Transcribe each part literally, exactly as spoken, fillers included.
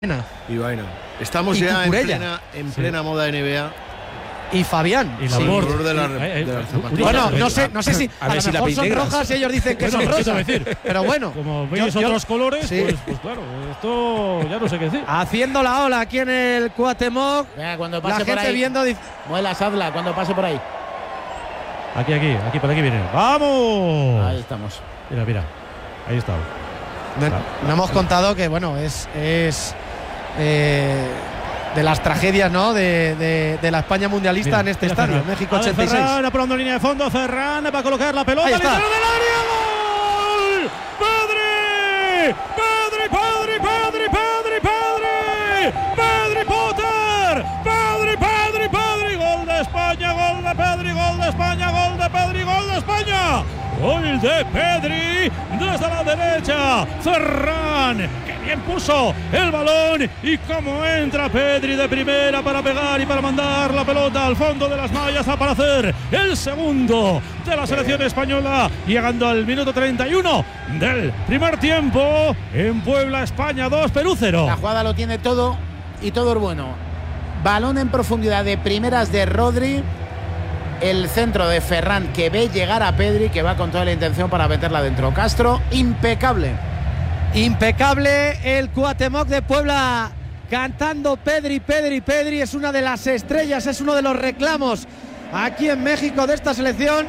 Y Vaina. Estamos y ya en Cucurella. plena, en Sí. plena moda N B A. Y Fabián. Y la Sí. Bord. Color de la- Eh, eh, de las eh, zapatillas. Bueno, a ver, no sé, no sé si a a, ver lo si la mejor son pintegras. rojas y ellos dicen que Bueno, son ¿qué te rosas. voy a decir? Pero bueno, Como yo- veis yo- otros colores, sí. pues, pues claro, esto ya no sé qué decir. haciendo la ola aquí en el Cuauhtémoc. Venga, cuando La pase por gente ahí, viendo dice, muelas, hazla cuando pase por ahí. Aquí, aquí, aquí, por aquí viene. ¡Vamos! Ahí estamos. Mira, mira. Ahí está. no, no hemos contado que bueno, es es eh, de las tragedias, ¿no? De, de, de la España mundialista Mira, en este mira estadio, Ferran. México A ver, ochenta y seis. Ferran apurando línea de fondo. Ferran va a colocar la pelota. Ahí está. ¡Al interior del área! ¡Gol! ¡Pedri! ¡Pedri, Pedri, Pedri, Pedri, Pedri! ¡Pedri Potter! ¡Pedri, Pedri, Pedri! ¡Gol de España! ¡Gol de Pedri! ¡Gol de España! ¡Gol de Pedri! ¡Gol de España! ¡Gol de Pedri! Desde la derecha. Ferran, que bien puso el balón. Y cómo entra Pedri de primera para pegar y para mandar la pelota al fondo de las mallas para hacer el segundo de la selección española. Llegando al minuto treinta y uno del primer tiempo. En Puebla, España dos, Perú cero. La jugada lo tiene todo y todo es bueno. Balón en profundidad de primeras de Rodri. El centro de Ferran, que ve llegar a Pedri, que va con toda la intención para meterla dentro. Castro, impecable. Impecable el Cuauhtémoc de Puebla, cantando Pedri, Pedri, Pedri. Es una de las estrellas, es uno de los reclamos aquí en México de esta selección.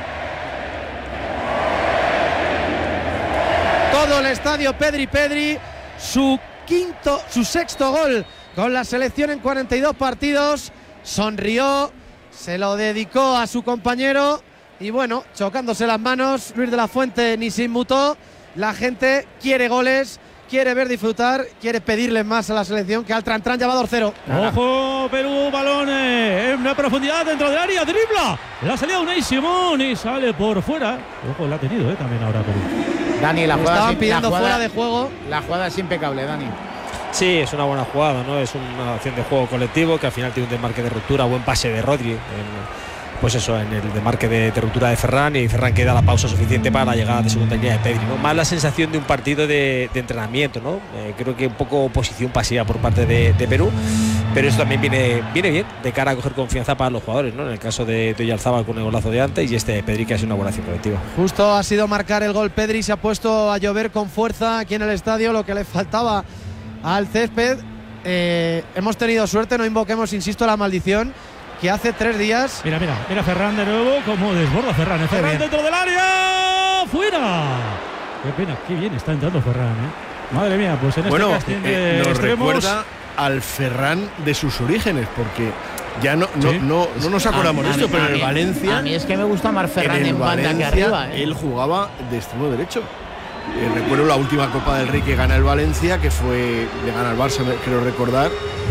Todo el estadio Pedri, Pedri. Su quinto, su sexto gol con la selección en cuarenta y dos partidos. Sonrió, se lo dedicó a su compañero y bueno, chocándose las manos, Luis de la Fuente ni se inmutó. La gente quiere goles, quiere ver disfrutar, quiere pedirle más a la selección, que al Tran Tran ya va dos cero. Ojo, Perú, balón eh, en una profundidad dentro del área, dribla. La salida Unai Simón y sale por fuera. Ojo, la ha tenido eh, también ahora Perú. Dani, la Lo jugada, estaban es- pidiendo la jugada- fuera de juego. La jugada es impecable, Dani. Sí, es una buena jugada, ¿no? Es una acción de juego colectivo que al final tiene un desmarque de ruptura, buen pase de Rodri, en, pues eso, en el desmarque de, de ruptura de Ferran, y Ferran queda la pausa suficiente para la llegada de segunda línea de Pedri, ¿no? Más la sensación de un partido de, de entrenamiento, ¿no? Eh, creo que un poco posición pasiva por parte de, de Perú, pero eso también viene, viene bien de cara a coger confianza para los jugadores, ¿no? En el caso de, de Oyarzábal con el golazo de antes y este de Pedri, que ha sido una buena acción colectiva. Justo ha sido marcar el gol Pedri, se ha puesto a llover con fuerza aquí en el estadio, lo que le faltaba al césped. Eh, hemos tenido suerte, no invoquemos, insisto, la maldición, que hace tres días. Mira, mira, mira Ferran de nuevo, como desborda Ferran. ¿eh? Ferran bien. dentro del área, fuera. Qué pena, qué bien está entrando Ferran, ¿eh? Madre mía, pues en Bueno, este casting de eh, nos extremos, recuerda al Ferran de sus orígenes, porque ya no, no, Sí. no, no nos acordamos de A esto, mí- pero a en el mí- Valencia, A mí es que me gusta más Ferran en en, el banda que Valencia, arriba. ¿eh? él jugaba de extremo derecho. Eh, recuerdo la última Copa del Rey que gana el Valencia, que fue le gana el Barça, me- creo recordar,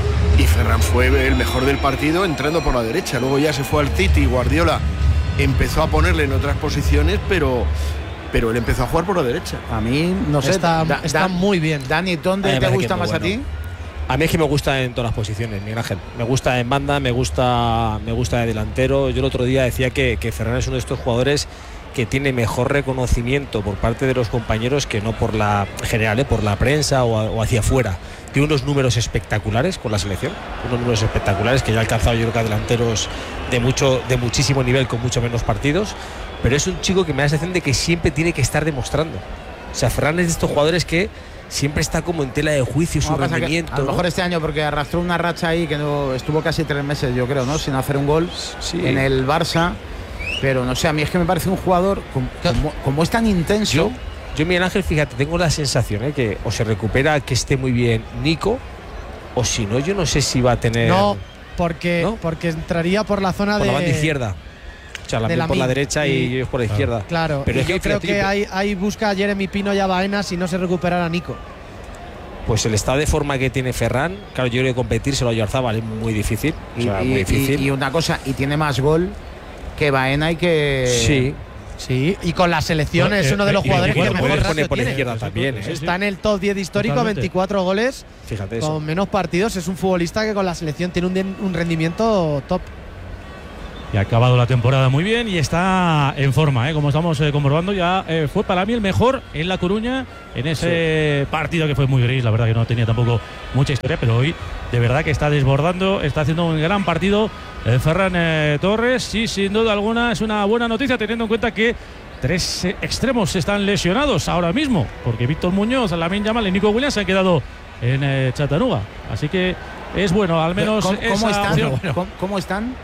y Ferran fue el mejor del partido entrando por la derecha. Luego ya se fue al City y Guardiola empezó a ponerle en otras posiciones, pero pero él empezó a jugar por la derecha. A mí, no sé. Está, Da- está Da- muy bien. Dani, A mí ¿dónde me te parece gusta que es más muy a ti? A mí es que me gusta en todas las posiciones, Miguel Ángel. Me gusta en banda, me gusta, me gusta de delantero. Yo el otro día decía que, que Ferran es uno de estos jugadores que tiene mejor reconocimiento por parte de los compañeros que no por la general, ¿eh? Por la prensa o, a- o hacia afuera. Tiene unos números espectaculares con la selección, unos números espectaculares que ya ha alcanzado yo creo que a delanteros de mucho, de muchísimo nivel con mucho menos partidos, pero es un chico que me da la sensación de que siempre tiene que estar demostrando. O sea, Ferran es de estos jugadores que siempre está como en tela de juicio su No, pasa que rendimiento. a lo ¿no? mejor este año, porque arrastró una racha ahí que no estuvo casi tres meses, yo creo, ¿no? Sin hacer un gol Sí. en el Barça. Pero no sé, a mí es que me parece un jugador como, como, como es tan intenso. Yo, yo, Miguel Ángel, fíjate, tengo la sensación ¿eh? que o se recupera que esté muy bien Nico, o si no, yo no sé si va a tener. No, porque, ¿No? porque entraría por la zona por de la banda izquierda. O sea, la de por la Lamine. derecha y, Y- ellos por la Claro. izquierda. Claro, Pero y es que yo creo fíjate, que yo- ahí, ahí busca a Jeremy Pino y a Baena si no se recuperara Nico. Pues el estado de forma que tiene Ferran, claro, yo creo que competírselo a Oyarzábal es muy difícil. O Y, sea, y- muy difícil. y- y una cosa, y tiene más gol que Baena y que. sí. Sí, y con la selección No, es eh, uno de los y- y jugadores bueno, que puedes mejor poner ratio por la tiene. izquierda también, ¿eh? Sí, sí. Está en el top diez histórico, Totalmente. veinticuatro goles, Fíjate eso. con menos partidos. Es un futbolista que con la selección tiene un, un rendimiento top. y ha acabado la temporada muy bien y está en forma, ¿eh? Como estamos eh, comprobando, ya eh, fue para mí el mejor en La Coruña en ese sí. partido que fue muy gris. La verdad que no tenía tampoco mucha historia, pero hoy de verdad que está desbordando, está haciendo un gran partido eh, Ferran eh, Torres, y sin duda alguna es una buena noticia teniendo en cuenta que tres eh, extremos están lesionados ahora mismo, porque Víctor Muñoz, Lamine Yamal y Nico Williams se han quedado en eh, Chattanooga, así que es bueno, al menos ¿Cómo, esa cómo están? opción. ¿Cómo, cómo están?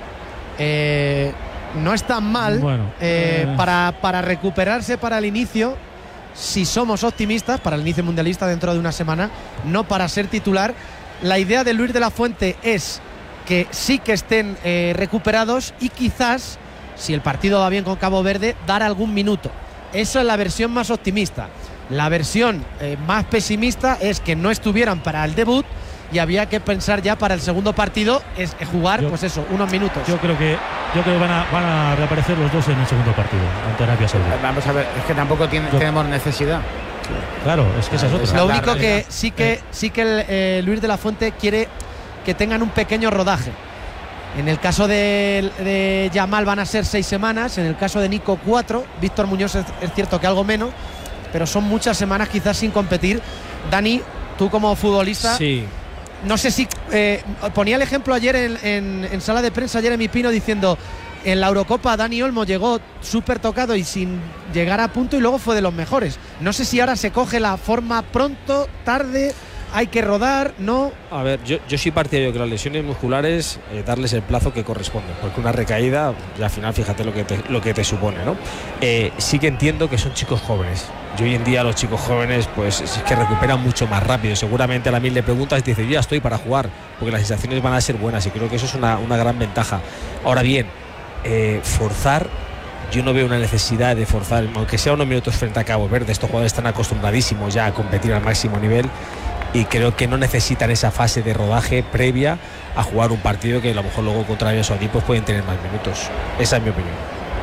Eh, no están mal. Bueno, eh, eh. para, para recuperarse para el inicio, si somos optimistas, para el inicio mundialista dentro de una semana, no para ser titular. La idea de Luis de la Fuente es que sí que estén eh, recuperados y quizás, si el partido va bien con Cabo Verde, dar algún minuto. Eso es la versión más optimista. La versión eh, más pesimista es que no estuvieran para el debut y había que pensar ya para el segundo partido es jugar, yo, pues eso, unos minutos. Yo creo que yo creo que van a, van a reaparecer los dos en el segundo partido ante Arabia Saudí. Vamos a ver, es que tampoco tiene, yo, tenemos necesidad. Claro, es que esa es otra. Lo único que sí que eh. sí que el, eh, Luis de la Fuente quiere que tengan un pequeño rodaje. En el caso de, de Yamal van a ser seis semanas, en el caso de Nico cuatro, Víctor Muñoz es, es cierto que algo menos, pero son muchas semanas quizás sin competir. Dani, tú como futbolista, sí. no sé si eh, ponía el ejemplo ayer en, en, en sala de prensa Jeremy Pino diciendo en la Eurocopa Dani Olmo llegó súper tocado y sin llegar a punto y luego fue de los mejores. No sé si ahora se coge la forma pronto, tarde, hay que rodar, ¿no? A ver, yo, yo sí partidario que las lesiones musculares eh, darles el plazo que corresponde, porque una recaída, ya al final fíjate lo que te, lo que te supone, ¿no? Eh, sí que entiendo que son chicos jóvenes. Y hoy en día los chicos jóvenes pues es que recuperan mucho más rápido. Seguramente a la mil le preguntas y te dice, yo ya estoy para jugar, porque las sensaciones van a ser buenas y creo que eso es una, una gran ventaja. Ahora bien, eh, forzar, yo no veo una necesidad de forzar, aunque sea unos minutos frente a Cabo Verde. Estos jugadores están acostumbradísimos ya a competir al máximo nivel y creo que no necesitan esa fase de rodaje previa a jugar un partido que a lo mejor luego contra Arabia Saudí pues pueden tener más minutos. Esa es mi opinión.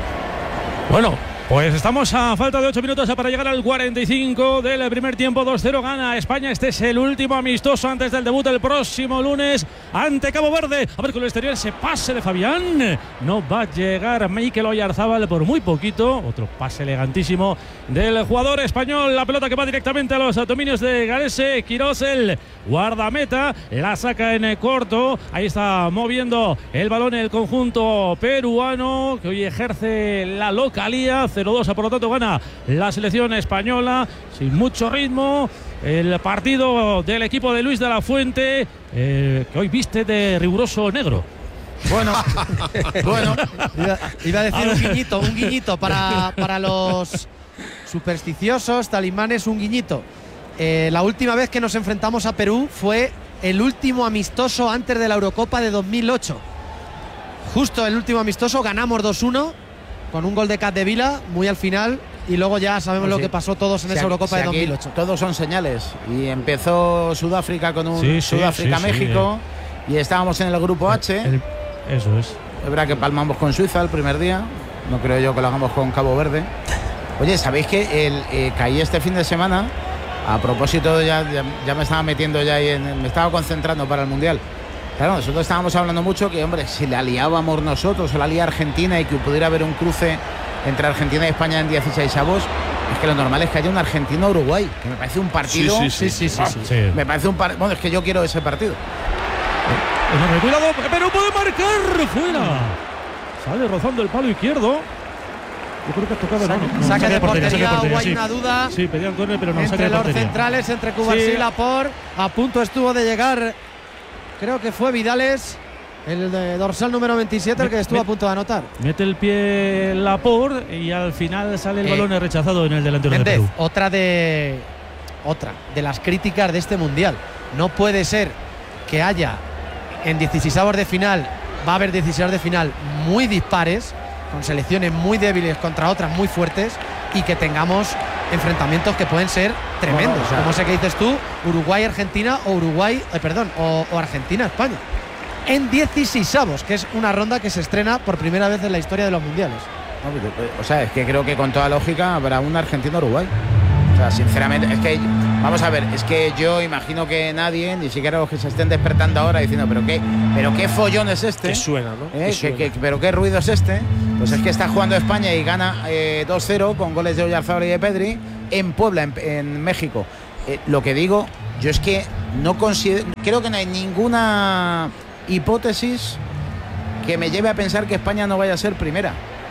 Bueno, pues estamos a falta de ocho minutos para llegar al cuarenta y cinco del primer tiempo. Dos cero gana España. Este es el último amistoso antes del debut el próximo lunes ante Cabo Verde. A ver con el exterior ese pase de Fabián. No va a llegar Mikel Oyarzábal por muy poquito. Otro pase elegantísimo del jugador español. La pelota que va directamente a los dominios de Garese. Quirós, el guardameta, la saca en corto. Ahí está moviendo el balón el conjunto peruano que hoy ejerce la localía. cero dos, por lo tanto gana la selección española sin mucho ritmo. El partido del equipo de Luis de la Fuente, eh, que hoy viste de riguroso negro. Bueno, bueno, iba, iba a decir a un guiñito, un guiñito para, para los supersticiosos, talismanes, un guiñito. Eh, la última vez que nos enfrentamos a Perú fue el último amistoso antes de la Eurocopa de dos mil ocho. Justo el último amistoso, ganamos dos uno. Con un gol de Capdevila muy al final y luego ya sabemos pues sí. lo que pasó todos en o sea, esa Eurocopa o sea, de dos mil ocho. Todos son señales y empezó Sudáfrica con un sí, Sudáfrica-México sí, sí, y estábamos en el grupo H. El, eso es. Es verdad que palmamos con Suiza el primer día, no creo yo que lo hagamos con Cabo Verde. Oye, ¿sabéis que el, eh, caí este fin de semana? A propósito, ya, ya, ya me estaba metiendo ya ahí, en, me estaba concentrando para el Mundial. Claro, nosotros estábamos hablando mucho que, hombre, si la liábamos nosotros o la lía Argentina y que pudiera haber un cruce entre Argentina y España en dieciséis avos, es que lo normal es que haya un Argentina-Uruguay, que me parece un partido. Sí, sí, sí. sí, sí, sí, sí. Me parece un partido. Bueno, es que yo quiero ese partido. Cuidado, pero puede marcar fuera. Sale rozando el palo izquierdo. Yo creo que ha tocado Sa no, no, saque de portería, portería, hubo sí. una duda. Sí, pedían córner, pero no entre saque de los portería. centrales, entre Cubarsí sí. y Laporte. A punto estuvo de llegar, creo que fue Vidales, el de dorsal número veintisiete, el que estuvo met, a punto de anotar. Mete el pie Laporte y al final sale el eh, balón rechazado en el delantero Méndez, de Perú. Otra de, otra de las críticas de este Mundial. No puede ser que haya en dieciseisavos de final, va a haber dieciseisavos de final muy dispares, con selecciones muy débiles contra otras muy fuertes y que tengamos enfrentamientos que pueden ser tremendos, bueno, o sea, como sé que dices tú, Uruguay-Argentina o Uruguay, eh, perdón, o, o Argentina-España en dieciseisavos, que es una ronda que se estrena por primera vez en la historia de los mundiales. O sea, es que creo que con toda lógica habrá un Argentina-Uruguay. O sea, sinceramente, es que Vamos a ver, es que yo imagino que nadie, ni siquiera los que se estén despertando ahora diciendo, pero qué, pero qué follón es este. Que suena, ¿no? ¿Eh? Que suena. ¿Qué, qué, pero qué ruido es este. Pues es que está jugando España y gana eh, dos cero con goles de Oyarzábal y de Pedri en Puebla, en, en México. Eh, lo que digo, yo es que no considero, creo que no hay ninguna hipótesis que me lleve a pensar que España no vaya a ser primera.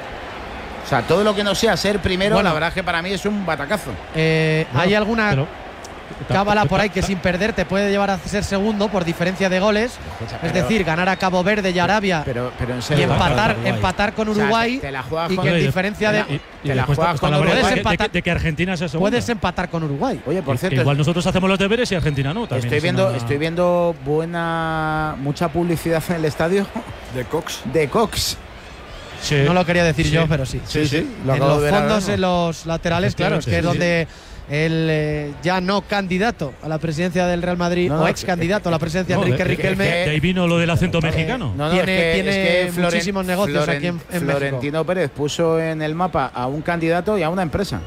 O sea, todo lo que no sea ser primero, Bueno, la verdad es que para mí es un batacazo. Eh, No, ¿Hay alguna pero- cábala por ahí que sin perder te puede llevar a ser segundo por diferencia de goles? Es decir, ganar a Cabo Verde y Arabia Pero, pero en y serio. empatar, Uruguay. empatar con O sea, Uruguay. te la juegas y con- que en Oye, diferencia de. Y, y te la después juegas está con la variedad Uruguay. de, de, Puedes que- de que Argentina sea segunda. Puedes empatar con Uruguay. Oye, por Que cierto, igual nosotros hacemos los deberes y Argentina no. También estoy es viendo, una- estoy viendo buena, mucha publicidad en el estadio De Cox. de Cox. Sí. No lo quería decir Sí. yo, pero sí. Sí, sí, lo En acabo los de ver ahora fondos, mismo. en los laterales, claro, es que es donde el eh, ya no candidato a la presidencia del Real Madrid No, no, o ex candidato a la presidencia No, Enrique de- de- Riquelme. de ahí vino lo del acento mexicano. No, no, Tiene- es que, tiene es que Floren- muchísimos negocios Floren- aquí en- en Florentino Pérez puso en el mapa a un candidato y a una empresa.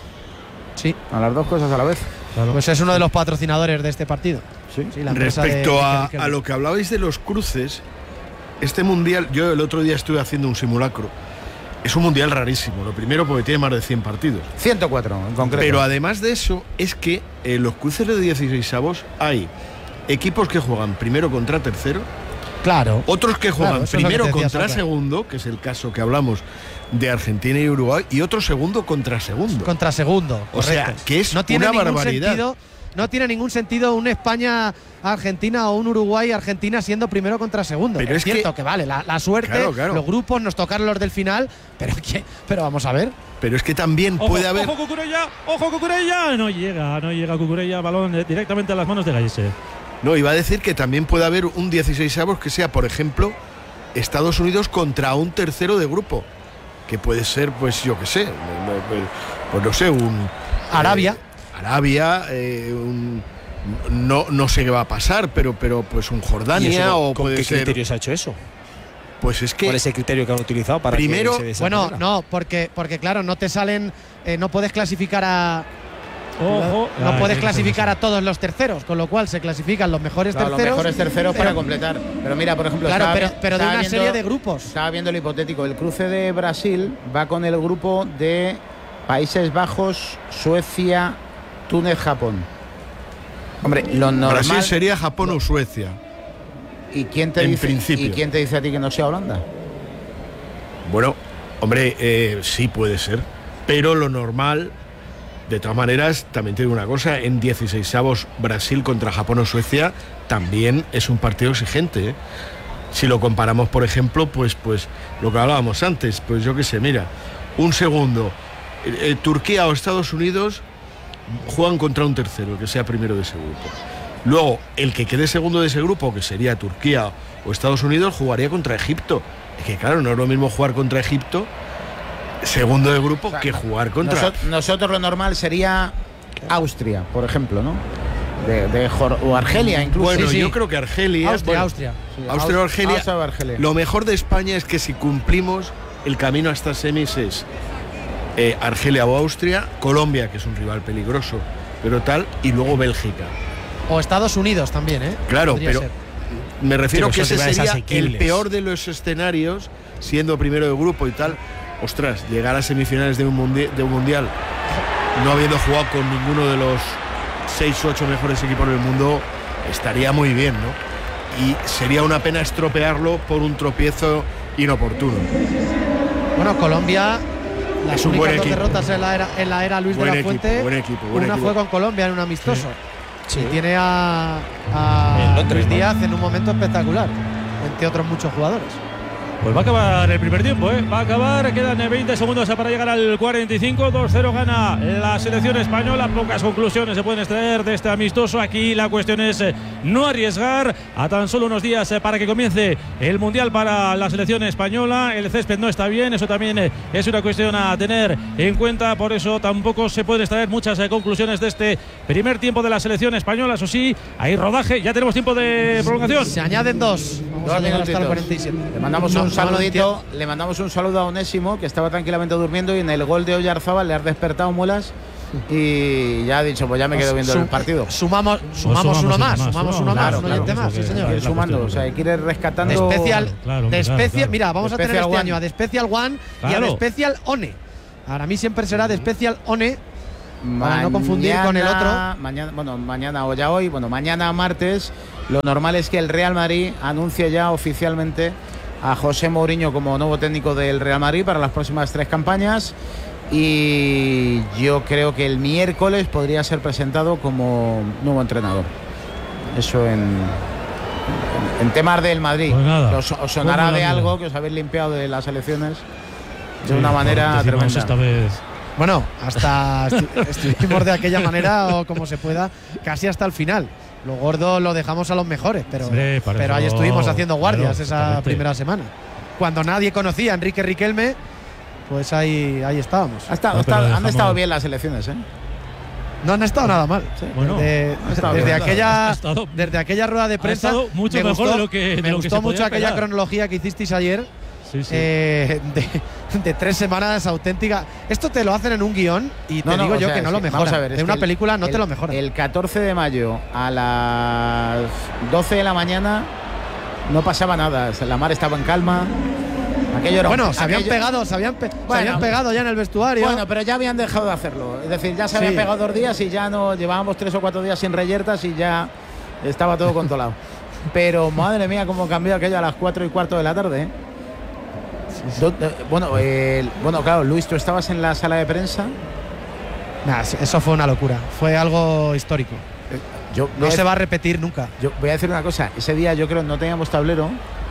Sí, A las dos cosas a la vez. Claro. pues es uno de los patrocinadores de este partido. Sí. Sí, la empresa de Respecto Enrique a, Riquelme. a lo que hablabais de los cruces, este mundial, yo el otro día estuve haciendo un simulacro. Es un mundial rarísimo. Lo primero porque tiene más de cien partidos. ciento cuatro en concreto. Pero además de eso, es que en los cruces de dieciseisavos hay equipos que juegan primero contra tercero, Claro. otros que juegan Claro, eso es lo que primero te decía contra Socrates. segundo, que es el caso que hablamos de Argentina y Uruguay, y otro segundo contra segundo. Contra segundo. O sea, correcto. que es no tiene una ningún barbaridad. Sentido, no tiene ningún sentido un España-Argentina o un Uruguay-Argentina siendo primero contra segundo. Pero es, es que- cierto que, vale, la, la suerte, Claro, claro. los grupos nos tocaron los del final, pero, ¿qué? pero vamos a ver. Pero es que también Ojo, puede haber. ojo Cucurella, ojo Cucurella. No llega, no llega Cucurella, balón eh, directamente a las manos de Gallese. No, iba a decir que también puede haber un dieciseisavos que sea, por ejemplo, Estados Unidos contra un tercero de grupo. Que puede ser, pues yo qué sé, pues no sé, un. Arabia. eh, Arabia, eh, un. No, no sé qué va a pasar, pero, pero pues un ¿Y Jordania eso, o con puede qué ser. criterio se ha hecho eso? Pues es que. ¿Cuál es el criterio que han utilizado para Primero- que se dé esa Bueno, manera? no, porque, porque claro, no te salen, eh, no puedes clasificar a. Ojo. No Ay, puedes qué clasificar a todos los terceros, con lo cual se clasifican los mejores Claro, los terceros. mejores terceros pero- para completar. Pero mira, por ejemplo, Claro, estaba pero, vi- pero de estaba una viendo- serie de grupos. Estaba viendo el hipotético. El cruce de Brasil va con el grupo de Países Bajos, Suecia, Túnez, Japón. Hombre, lo normal. Brasil sería Japón o Suecia. ¿Y quién te en dice? principio. ¿Y quién te dice a ti que no sea Holanda? Bueno, hombre, eh, sí puede ser. Pero lo normal, de todas maneras, también te digo una cosa, en dieciseisavos Brasil contra Japón o Suecia también es un partido exigente, ¿eh? Si lo comparamos, por ejemplo, pues, pues lo que hablábamos antes, pues yo qué sé, mira, un segundo, eh, eh, Turquía o Estados Unidos juegan contra un tercero, el que sea primero de ese grupo. Luego, el que quede segundo de ese grupo, que sería Turquía o Estados Unidos, jugaría contra Egipto. Es que claro, no es lo mismo jugar contra Egipto, segundo de grupo, O sea, que no- jugar contra... Nosot- nosotros lo normal sería Austria, por ejemplo, ¿no? De, de Jor- o Argelia incluso. Bueno, Sí, sí. yo creo que Argelia... Austria, bueno, Austria. Austria o Argelia. Austria o Argelia. Lo mejor de España es que si cumplimos el camino hasta semis es eh, Argelia o Austria, Colombia, que es un rival peligroso, pero tal, y luego Bélgica. O Estados Unidos también, ¿eh? Claro, Podría pero ser. me refiero Sí, que pues son ese rivales sería el asequibles. peor de los escenarios, siendo primero de grupo y tal. Ostras, llegar a semifinales de un, mundi- de un mundial, no habiendo jugado con ninguno de los seis o ocho mejores equipos del mundo, estaría muy bien, ¿no? Y sería una pena estropearlo por un tropiezo inoportuno. Bueno, Colombia, las Es un únicas buen dos equipo. derrotas en la era, en la era Luis Buen de la equipo, Fuente. buen equipo, buen una equipo. fue con Colombia en un amistoso. Sí. Y tiene a, a En Londres, Luis ¿no? Díaz en un momento espectacular, entre otros muchos jugadores. Pues va a acabar el primer tiempo, ¿eh? Va a acabar, quedan veinte segundos para llegar al cuarenta y cinco. dos cero gana la selección española. Pocas conclusiones se pueden extraer de este amistoso. Aquí la cuestión es eh, no arriesgar a tan solo unos días eh, para que comience el Mundial para la selección española. El césped no está bien, eso también eh, es una cuestión a tener en cuenta. Por eso tampoco se pueden extraer muchas eh, conclusiones de este primer tiempo de la selección española. Eso sí, hay rodaje. Ya tenemos tiempo de prolongación. Se añaden dos. Vamos Dos a llegar hasta el minutitos. cuarenta y siete. Le mandamos No, un no lo saludito, entiendo. le mandamos un saludo a Onésimo, que estaba tranquilamente durmiendo y en el gol de Oyarzábal le has despertado, Muelas. y ya ha dicho, pues ya me quedo viendo Sum- el partido. Sumamos, sumamos, sumamos uno uno más, más, sumamos uno, uno claro, más, un oyente claro, más, sí eso que- señor. Ir la sumando, cuestión, o sea, hay que ir De rescatando. especial, Claro, de claro, especial, claro. mira, vamos a tener Special este One. año a de Special One y a Claro. de Special One. Para mí siempre será de Special One. Para no confundir con el otro. Mañana, bueno, mañana o ya hoy, bueno, mañana martes, lo normal es que el Real Madrid anuncie ya oficialmente a José Mourinho como nuevo técnico del Real Madrid para las próximas tres campañas. Y yo creo que el miércoles podría ser presentado como nuevo entrenador. Eso en, en, en temas del Madrid. Pues nada, os, os sonará ¿cómo lo de han algo liado? que os habéis limpiado de las elecciones de Sí, una por manera decimos tremenda. esta vez. Bueno, hasta estu- estuvimos de aquella manera o como se pueda, casi hasta el final. Lo gordo lo dejamos a los mejores, pero, Hombre, para pero ahí eso- estuvimos haciendo guardias claro, esa exactamente. primera semana. Cuando nadie conocía a Enrique Riquelme, pues ahí, ahí estábamos. Ha estado- No, ha pero estado- han dejamos- estado bien las elecciones, ¿eh? No han estado nada mal. Bueno, desde, ha estado desde bien. aquella, Ha estado- desde aquella rueda de prensa, estado mucho me mejor gustó, de lo que- de me lo que gustó se mucho podía aquella esperar. cronología que hicisteis ayer. Sí, sí. eh, de, de tres semanas auténtica. Esto te lo hacen en un guión y te No, no, digo o yo sea, que no es lo que- mejoran. vamos a ver, es de que una el- película no el- te lo mejoran. El catorce de mayo a las doce de la mañana no pasaba nada. La mar estaba en calma. Aquello era un- bueno, se habían aquello- pegado, se habían, pe- se Bueno. habían pegado ya en el vestuario. Bueno, pero ya habían dejado de hacerlo. Es decir, ya se habían Sí. pegado dos días y ya no llevábamos tres o cuatro días sin reyertas y ya estaba todo controlado. Pero madre mía, cómo cambió aquello a las cuatro y cuarto de la tarde. ¿eh? Do- eh, bueno, el- bueno, claro, Luis, tú estabas en la sala de prensa. Nah, eso fue una locura. Fue algo histórico. Yo No se va a repetir nunca. Yo voy a decir una cosa. Ese día yo creo no teníamos tablero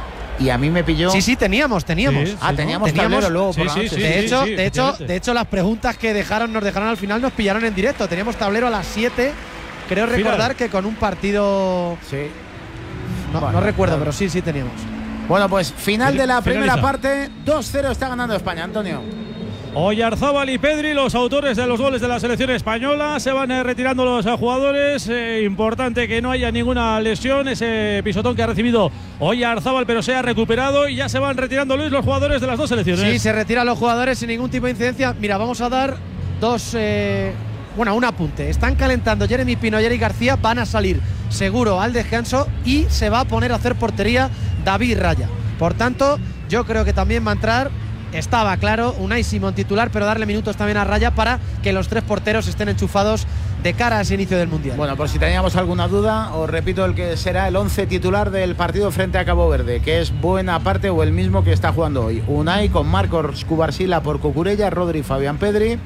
y a mí me pilló. Sí, sí, teníamos, teníamos. Sí, Ah, sí, teníamos ¿no? tablero Teníamos- luego por sí, la sí, noche. sí, de, hecho, sí, de, hecho, efectivamente. de hecho, las preguntas que dejaron, nos dejaron al final nos pillaron en directo. Teníamos tablero a las siete. Creo Final. recordar que con un partido. Sí. No, Bueno, no recuerdo, claro. pero sí, sí teníamos. Bueno, pues final de la primera Finaliza. parte. dos cero está ganando España, Antonio. Oyarzábal y Pedri, los autores de los goles de la selección española, se van eh, retirando los eh, jugadores. Eh, importante que no haya ninguna lesión. Ese pisotón que ha recibido Oyarzábal, pero se ha recuperado y ya se van retirando, Luis, los jugadores de las dos selecciones. Sí, se retiran los jugadores sin ningún tipo de incidencia. Mira, vamos a dar dos. eh, bueno, un apunte. Están calentando Jeremy Pino y Eric García. Van a salir seguro al descanso y se va a poner a hacer portería David Raya. Por tanto, yo creo que también va a entrar. Estaba claro, Unai Simón titular, pero darle minutos también a Raya para que los tres porteros estén enchufados de cara a ese inicio del Mundial. Bueno, por si teníamos alguna duda, os repito el que será el once titular del partido frente a Cabo Verde, que es buena parte o el mismo que está jugando hoy. Unai con Marcos Cubarsila por Cucurella, Rodri, Fabián Pedri,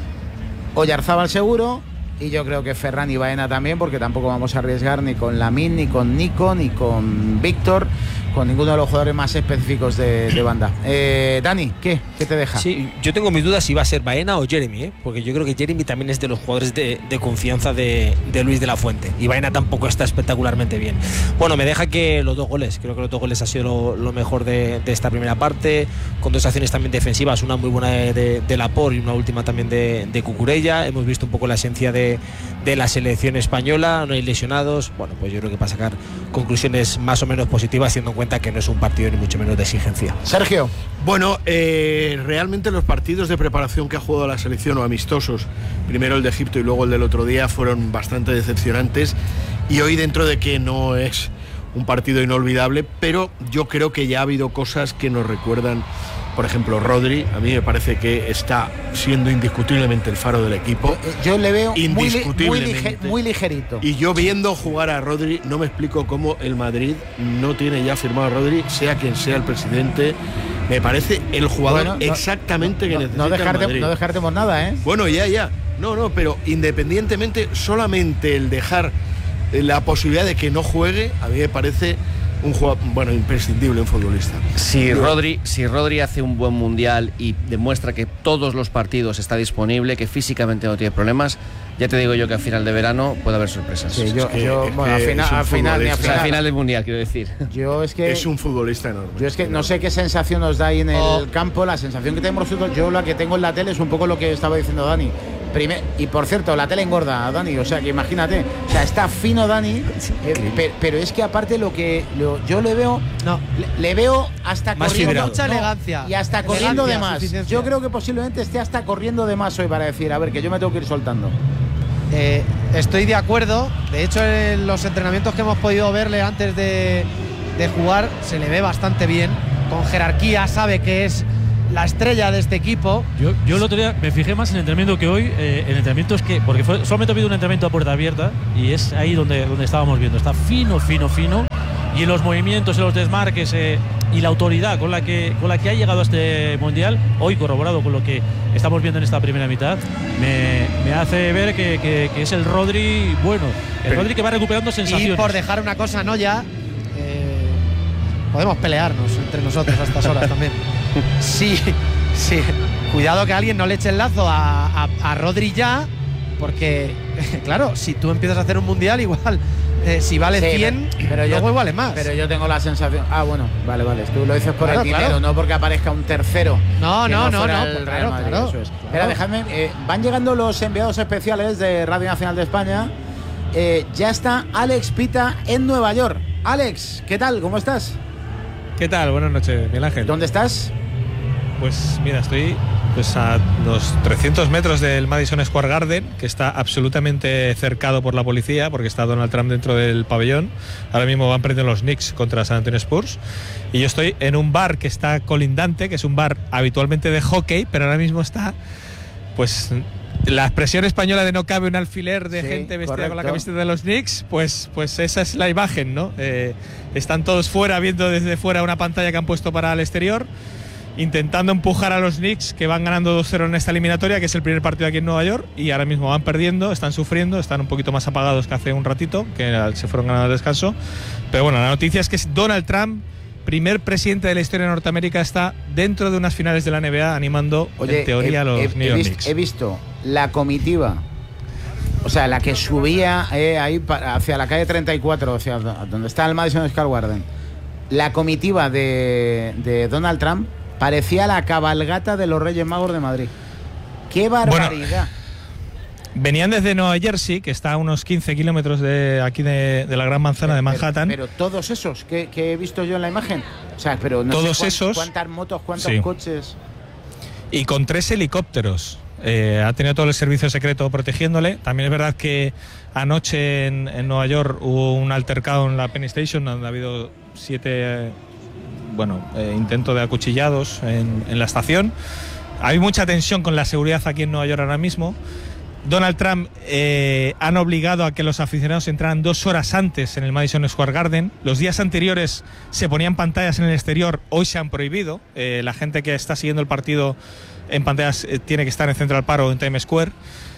Oyarzábal seguro, y yo creo que Ferran y Baena también, porque tampoco vamos a arriesgar ni con Lamine, ni con Nico, ni con Víctor, con ninguno de los jugadores más específicos de, de banda. Eh, Dani, ¿qué? ¿Qué te deja? Sí, yo tengo mis dudas si va a ser Baena o Jeremy, ¿eh? Porque yo creo que Jeremy también es de los jugadores de, de confianza de, de Luis de la Fuente. Y Baena tampoco está espectacularmente bien. Bueno, me deja que los dos goles, creo que los dos goles ha sido lo, lo mejor de, de esta primera parte, con dos acciones también defensivas, una muy buena de, de, de Laporte y una última también de, de Cucurella. Hemos visto un poco la esencia de, de la selección española, no hay lesionados. Bueno, pues yo creo que para sacar conclusiones más o menos positivas, teniendo en cuenta que no es un partido ni mucho menos de exigencia. Sergio. Bueno, eh, realmente los partidos de preparación que ha jugado la selección o amistosos, primero el de Egipto y luego el del otro día, fueron bastante decepcionantes. Y hoy, dentro de que no es un partido inolvidable, pero yo creo que ya ha habido cosas que nos recuerdan. Por ejemplo, Rodri, a mí me parece que está siendo indiscutiblemente el faro del equipo. Yo le veo muy, li- muy, Indiscutiblemente. lige- muy ligerito. Y yo viendo jugar a Rodri, no me explico cómo el Madrid no tiene ya firmado a Rodri, sea quien sea el presidente. Me parece el jugador Bueno, no- exactamente que no, necesita no el dejarte, Madrid. no descartemos nada, ¿eh? Bueno, ya, ya. No, no, pero independientemente, solamente el dejar eh, la posibilidad de que no juegue, a mí me parece un jugador, bueno, imprescindible, un futbolista. Si Rodri, si Rodri hace un buen mundial y demuestra que todos los partidos está disponible, que físicamente no tiene problemas, ya te digo yo que a final de verano puede haber sorpresas. Sí, yo, Es que- yo- es bueno, al que final, es un al final, ni al O sea, final. al final del mundial, quiero decir. Yo es que Es un futbolista enorme. Yo es que no sé qué sensación nos da ahí en el Oh. campo. La sensación que tenemos nosotros, yo la que tengo en la tele es un poco lo que estaba diciendo Dani. primer, y por cierto, la tele engorda, Dani, o sea que imagínate, o sea, está fino Dani, eh, pe, pero es que aparte lo que lo, yo le veo, no, le, le veo hasta más corriendo, mucha no, elegancia y hasta corriendo de más. Suficiencia. Yo creo que posiblemente esté hasta corriendo de más hoy para decir, a ver, que yo me tengo que ir soltando. Eh, estoy de acuerdo. De hecho, en los entrenamientos que hemos podido verle antes de, de jugar, se le ve bastante bien, con jerarquía, sabe que es la estrella de este equipo. Yo, yo el otro día me fijé más en el entrenamiento que hoy. Eh, el entrenamiento es que, porque fue, solamente ha habido un entrenamiento a puerta abierta y es ahí donde, donde estábamos viendo. Está fino, fino, fino. Y en los movimientos, en los desmarques eh, y la autoridad con la, que, con la que ha llegado a este mundial, hoy corroborado con lo que estamos viendo en esta primera mitad, me, me hace ver que, que, que es el Rodri bueno. El Rodri que va recuperando sensaciones. Y por dejar una cosa, ¿no? Ya eh, podemos pelearnos entre nosotros a estas horas también. Sí, sí. Cuidado que alguien no le eche el lazo a, a, a Rodri ya, porque, claro, si tú empiezas a hacer un mundial, igual, eh, si vale Sí, cien, pero, pero luego yo, vale más. Pero yo tengo la sensación. Ah, bueno, vale, vale. Tú lo dices por Claro, el dinero, claro. no porque aparezca un tercero. No, que no, no, fuera no, el pues Real claro, Madrid, claro, eso es. claro. Espera, dejadme. Eh, van llegando los enviados especiales de Radio Nacional de España. Eh, ya está Alex Pita en Nueva York. Alex, ¿qué tal? ¿Cómo estás? ¿Qué tal? Buenas noches, Miguel Ángel. ¿Dónde estás? Pues mira, estoy pues a los trescientos metros del Madison Square Garden, que está absolutamente cercado por la policía, porque está Donald Trump dentro del pabellón. Ahora mismo van perdiendo los Knicks contra San Antonio Spurs. Y yo estoy en un bar que está colindante, que es un bar habitualmente de hockey, pero ahora mismo está, pues, la expresión española de no cabe un alfiler de Sí, gente vestida correcto. con la camiseta de los Knicks, pues, pues esa es la imagen, ¿no? Eh, están todos fuera, viendo desde fuera una pantalla que han puesto para el exterior, intentando empujar a los Knicks, que van ganando dos cero en esta eliminatoria, que es el primer partido aquí en Nueva York, y ahora mismo van perdiendo, están sufriendo, están un poquito más apagados que hace un ratito, que se fueron ganando el descanso. Pero bueno, la noticia es que Donald Trump, primer presidente de la historia de Norteamérica, está dentro de unas finales de la N B A animando, Oye, en teoría, he, a los he- New he York vis- Knicks. he visto la comitiva, o sea, la que subía eh, ahí pa- hacia la calle treinta y cuatro, o sea, donde está el Madison Square Garden. La comitiva de, de Donald Trump parecía la cabalgata de los Reyes Magos de Madrid. ¡Qué barbaridad! Venían desde Nueva Jersey, que está a unos quince kilómetros de aquí de, de la Gran Manzana de Manhattan. Pero, pero todos esos que, que he visto yo en la imagen, o sea, pero no Todos sé cuán- esos. cuántas motos, cuántos Sí. coches. Y con tres helicópteros. Eh, ha tenido todo el servicio secreto protegiéndole. También es verdad que anoche en, en Nueva York hubo un altercado en la Penn Station, donde ha habido siete eh, bueno, eh, intentos de acuchillados en, en la estación. Hay mucha tensión con la seguridad aquí en Nueva York ahora mismo. Donald Trump eh, han obligado a que los aficionados entraran dos horas antes en el Madison Square Garden. Los días anteriores se ponían pantallas en el exterior, hoy se han prohibido. Eh, la gente que está siguiendo el partido en pantallas eh, tiene que estar en Central Park o en Times Square.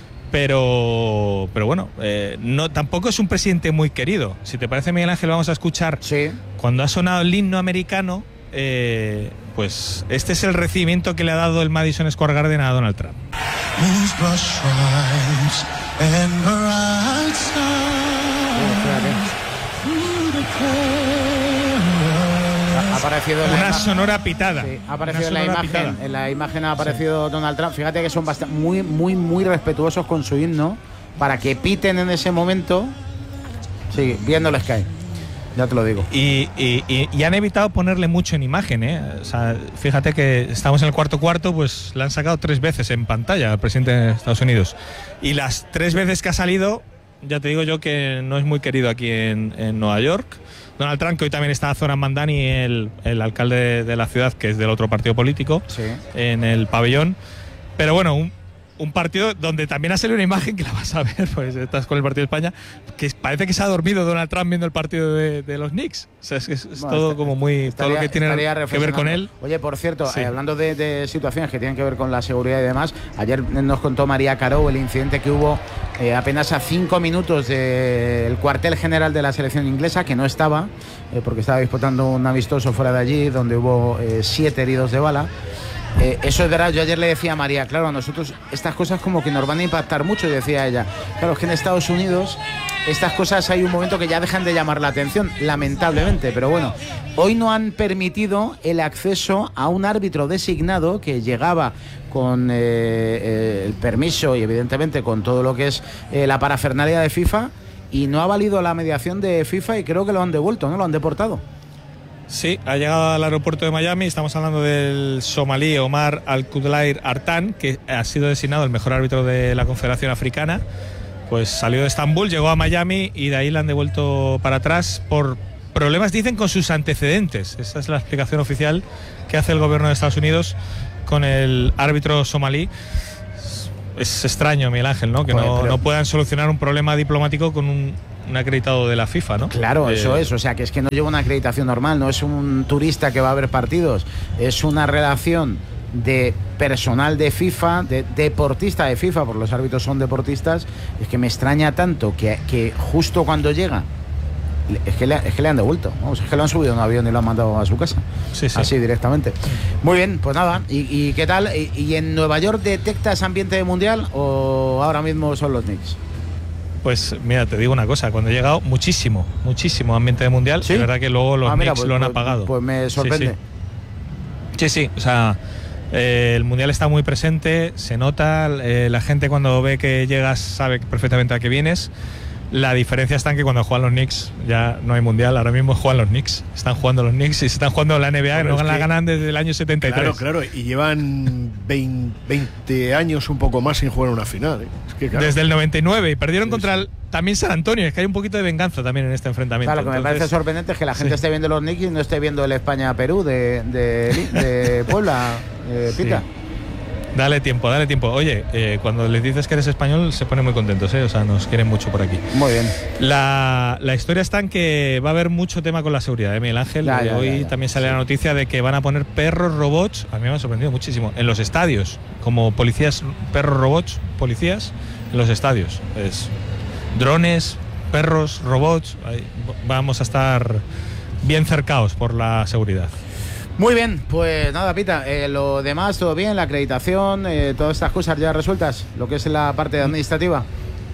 Pero, pero bueno, eh, no, tampoco es un presidente muy querido. Si te parece, Miguel Ángel, vamos a escuchar Sí. cuando ha sonado el himno americano. Eh, pues este es el recibimiento que le ha dado el Madison Square Garden a Donald Trump. Ha aparecido en la Una imagen. sonora pitada. Sí, ha aparecido en Una la sonora imagen. pitada. En la imagen ha aparecido Donald Trump. Fíjate que son bastante, muy, muy, muy respetuosos con su himno para que piten en ese momento. Sí, viéndoles caer. Ya te lo digo. Y, y- y- y han evitado ponerle mucho en imagen, ¿eh? O sea, fíjate que estamos en el cuarto cuarto, pues le han sacado tres veces en pantalla al presidente de Estados Unidos. Y las tres veces que ha salido, ya te digo yo que no es muy querido aquí en, en Nueva York. Donald Trump, que hoy también está Zoran Mandani, el, el alcalde de, de la ciudad, que es del otro partido político, Sí. en el pabellón. Pero bueno, un, un partido donde también ha salido una imagen que la vas a ver, pues estás con el partido de España, que es- parece que se ha dormido Donald Trump viendo el partido de, de los Knicks. O sea, es, que es- es Bueno, todo esta- como muy... todo lo Estaría- que tiene estaría que ver reflexionando. con él. Oye, por cierto, Sí. eh, hablando de, de situaciones que tienen que ver con la seguridad y demás, ayer nos contó María Caro el incidente que hubo eh, apenas a cinco minutos del cuartel general de la selección inglesa, que no estaba, eh, porque estaba disputando un amistoso fuera de allí, donde hubo eh, siete heridos de bala. Eh, eso es verdad, yo ayer le decía a María, claro, a nosotros estas cosas como que nos van a impactar mucho, y decía ella, claro, es que en Estados Unidos estas cosas hay un momento que ya dejan de llamar la atención, lamentablemente, pero bueno, hoy no han permitido el acceso a un árbitro designado que llegaba con eh, eh, el permiso y evidentemente con todo lo que es eh, la parafernalia de FIFA, y no ha valido la mediación de FIFA y creo que lo han devuelto, ¿no? Lo han deportado. Sí, ha llegado al aeropuerto de Miami. Estamos hablando del somalí Omar Al-Kudlair Artan, que ha sido designado el mejor árbitro de la Confederación Africana. Pues salió de Estambul, llegó a Miami y de ahí le han devuelto para atrás por problemas, dicen, con sus antecedentes. Esa es la explicación oficial que hace el gobierno de Estados Unidos con el árbitro somalí. Es extraño, Miguel Ángel, ¿no? Que Pues, no, pero... no puedan solucionar un problema diplomático con un, un acreditado de la FIFA, ¿no? Claro, eh... eso es. O sea, que es que no lleva una acreditación normal, no es un turista que va a ver partidos, es una relación de personal de FIFA, de deportista de FIFA, porque los árbitros son deportistas. Es que me extraña tanto que, que justo cuando llega, es que, le, es que le han devuelto, vamos, es que lo han subido a un avión y lo han mandado a su casa, sí, sí. así directamente. Muy bien, pues nada, ¿y, y qué tal? ¿Y, ¿Y en Nueva York detectas ambiente de mundial o ahora mismo son los Knicks? Pues mira, te digo una cosa, cuando he llegado, muchísimo, muchísimo ambiente de mundial. ¿Sí? Es verdad que luego los ah, mira, Knicks pues, lo han pues, apagado. Pues me sorprende. Sí, sí, sí, sí, o sea, eh, el mundial está muy presente, se nota, eh, la gente cuando ve que llegas sabe perfectamente a qué vienes. La diferencia está en que cuando juegan los Knicks ya no hay mundial, ahora mismo juegan los Knicks, están jugando los Knicks y se están jugando la N B A, que no la ganan desde el año setenta y tres. Claro, claro, y llevan veinte años un poco más sin jugar una final. ¿eh? Es que, claro, desde el noventa y nueve y perdieron sí, contra sí. el, también San Antonio, es que hay un poquito de venganza también en este enfrentamiento. Claro, lo que Entonces, me parece sorprendente es que la gente sí. esté viendo los Knicks y no esté viendo el España-Perú de, de, de Puebla, eh, Pita. Sí. Dale tiempo, dale tiempo. Oye, eh, cuando les dices que eres español se ponen muy contentos, ¿eh? O sea, nos quieren mucho por aquí. Muy bien. La, la historia está en que va a haber mucho tema con la seguridad, ¿eh, Miguel Ángel? Ya, ya, Hoy ya, ya. también sale la noticia de que van a poner perros robots, a mí me ha sorprendido muchísimo, en los estadios, como policías, perros robots, policías, en los estadios. Es drones, perros, robots, ahí vamos a estar bien cercados por la seguridad. Muy bien, pues nada, Pita, eh, lo demás, todo bien, la acreditación, eh, todas estas cosas ya resueltas, lo que es la parte administrativa.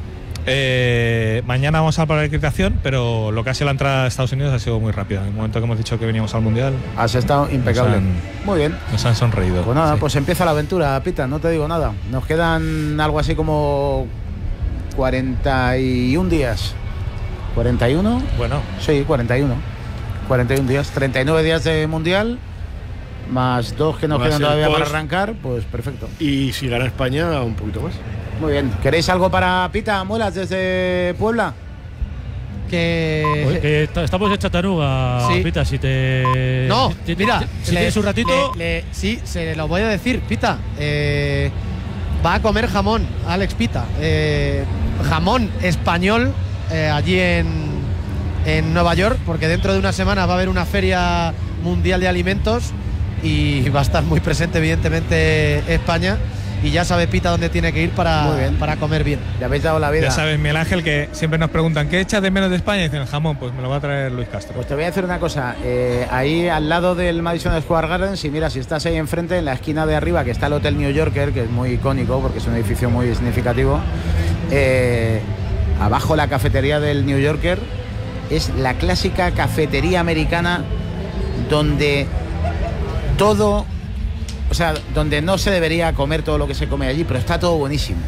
Eh, mañana vamos a para la acreditación, pero lo que ha sido la entrada a Estados Unidos ha sido muy rápida. En el momento que hemos dicho que veníamos al Mundial, has estado impecable. Nos han, muy bien. Nos han sonreído. Pues nada, sí. pues empieza la aventura, Pita, no te digo nada. Nos quedan algo así como cuarenta y un días. ¿cuarenta y uno? Bueno. Sí, cuarenta y uno. cuarenta y un días, treinta y nueve días de Mundial, más dos que nos Va a quedan ser todavía post. para arrancar, pues perfecto. Y si gana España, un poquito más. Muy bien. ¿Queréis algo para Pita, Muelas, desde Puebla? Que... Oye, que est- estamos en Chattanooga, Sí. Pita, si te... No, si- si- mira, si le- tienes un ratito... le- le- sí, se lo voy a decir, Pita. Eh, va a comer jamón, Alex Pita. Eh, jamón español eh, allí en, en Nueva York, porque dentro de una semana va a haber una feria mundial de alimentos y va a estar muy presente, evidentemente, España. Y ya sabe Pita dónde tiene que ir para, Muy bien. para comer bien. Le habéis dado la vida. Ya sabes, Miguel Ángel, que siempre nos preguntan ¿qué echas de menos de España? Y dicen el jamón, pues me lo va a traer Luis Castro. Pues te voy a decir una cosa, eh, ahí al lado del Madison Square Garden, si mira, si estás ahí enfrente, en la esquina de arriba, que está el Hotel New Yorker, que es muy icónico porque es un edificio muy significativo, eh, abajo la cafetería del New Yorker es la clásica cafetería americana donde todo, o sea, donde no se debería comer todo lo que se come allí, pero está todo buenísimo.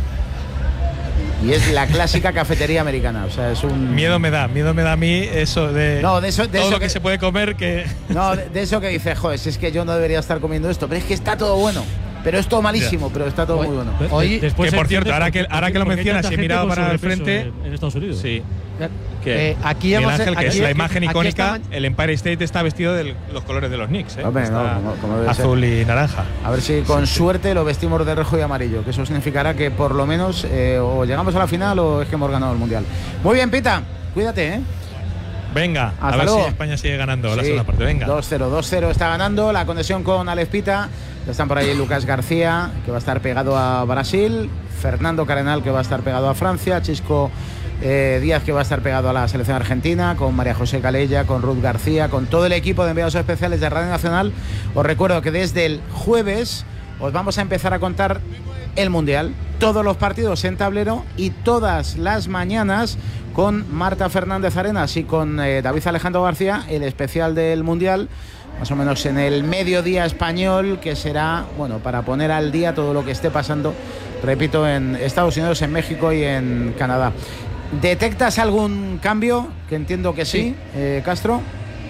Y es la clásica cafetería americana, o sea, es un... Miedo me da, miedo me da a mí eso de, No, de eso- de todo eso lo que, que- se puede comer que... No, de, de eso que dices, joder, si es que yo no debería estar comiendo esto, pero es que está todo bueno. Pero es todo malísimo, pero está todo Hoy- muy bueno. De- Hoy- después que, por se cierto, entiende ahora que- por- ahora que lo porque hay mencionas, tanta he gente mirado con para el sobrepeso frente. en, en Estados Unidos. Sí. Eh, aquí Miguel hemos, Ángel, que aquí- es la imagen aquí icónica, esta ma- el Empire State está vestido de los colores de los Knicks, ¿eh? Hombre, no, Está como- como debe azul y naranja. A ver si con suerte lo vestimos de rojo y amarillo, que eso significará que por lo menos eh, o llegamos a la final o es que hemos ganado el Mundial. Muy bien, Pita, cuídate, ¿eh? Venga, Hasta a ver luego. si España sigue ganando la Sí, segunda parte. Venga. dos cero, dos cero está ganando la conexión con Alex Pita. Ya están por ahí Lucas García, que va a estar pegado a Brasil, Fernando Carenal, que va a estar pegado a Francia, Chisco eh, Díaz, que va a estar pegado a la selección argentina, con María José Calella, con Ruth García, con todo el equipo de enviados especiales de Radio Nacional. Os recuerdo que desde el jueves os vamos a empezar a contar el Mundial. todos los partidos en tablero y todas las mañanas con Marta Fernández Arenas y con eh, David Alejandro García, el especial del Mundial, más o menos en el mediodía español, que será, bueno, para poner al día todo lo que esté pasando, repito, en Estados Unidos, en México y en Canadá. ¿Detectas algún cambio? Que entiendo que sí, sí. Eh, Castro.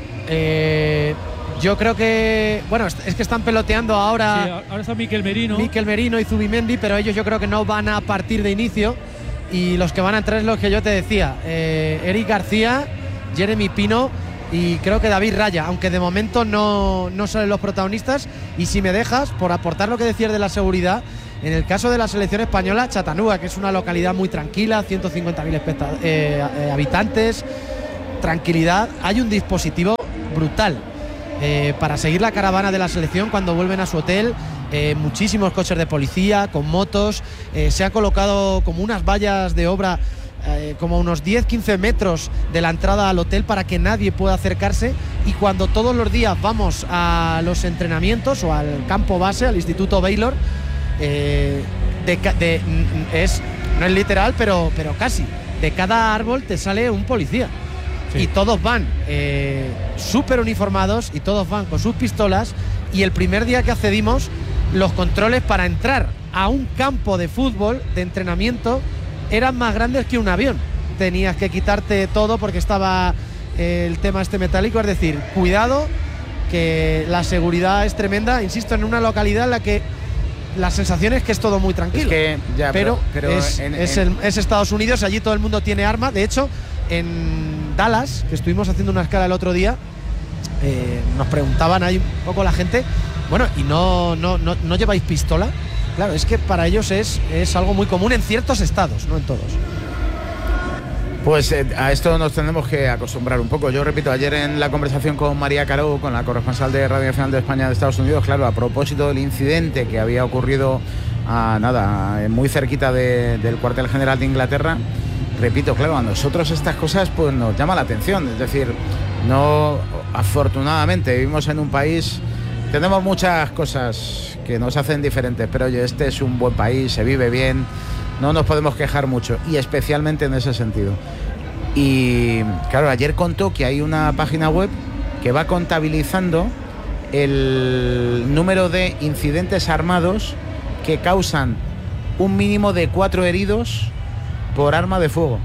Eh, yo creo que, bueno, es que están peloteando ahora. Sí, ahora está Mikel Merino. Mikel Merino y Zubimendi, pero ellos yo creo que no van a partir de inicio. Y los que van a entrar es los que yo te decía: eh, Eric García, Jeremy Pino y creo que David Raya, aunque de momento no, no salen los protagonistas. Y si me dejas, por aportar lo que decías de la seguridad, en el caso de la selección española, Chattanooga, que es una localidad muy tranquila, ciento cincuenta mil eh, eh, habitantes, tranquilidad, hay un dispositivo brutal eh, para seguir la caravana de la selección cuando vuelven a su hotel. Eh, muchísimos coches de policía con motos, eh, se ha colocado como unas vallas de obra eh, como unos diez a quince metros de la entrada al hotel para que nadie pueda acercarse, y cuando todos los días vamos a los entrenamientos o al campo base, al Instituto Baylor, eh, de, de, es, no es literal, pero, pero casi, de cada árbol te sale un policía. Sí. Y todos van eh, súper uniformados y todos van con sus pistolas, y el primer día que accedimos, los controles para entrar a un campo de fútbol de entrenamiento eran más grandes que un avión. Tenías que quitarte todo porque estaba eh, el tema este metálico, es decir, cuidado, que la seguridad es tremenda, insisto, en una localidad en la que la sensación es que es todo muy tranquilo. Es que, ya, pero, pero, pero es, en, es, en... El, es Estados Unidos, allí todo el mundo tiene arma. De hecho, en Dallas, que estuvimos haciendo una escala el otro día, eh, nos preguntaban ahí un poco la gente, bueno, ¿y no, no, no, no lleváis pistola? Claro, es que para ellos es, es algo muy común en ciertos estados, no en todos. Pues eh, a esto nos tenemos que acostumbrar un poco. Yo repito, ayer en la conversación con María Caro, con la corresponsal de Radio Nacional de España de Estados Unidos, claro, a propósito del incidente que había ocurrido a nada, muy cerquita de, del cuartel general de Inglaterra, repito, claro, a nosotros estas cosas pues nos llama la atención. Es decir, no, afortunadamente vivimos en un país, tenemos muchas cosas que nos hacen diferentes, pero oye, este es un buen país, se vive bien, no nos podemos quejar mucho, y especialmente en ese sentido. Y claro, ayer contó que hay una página web que va contabilizando el número de incidentes armados que causan un mínimo de cuatro heridos por arma de fuego.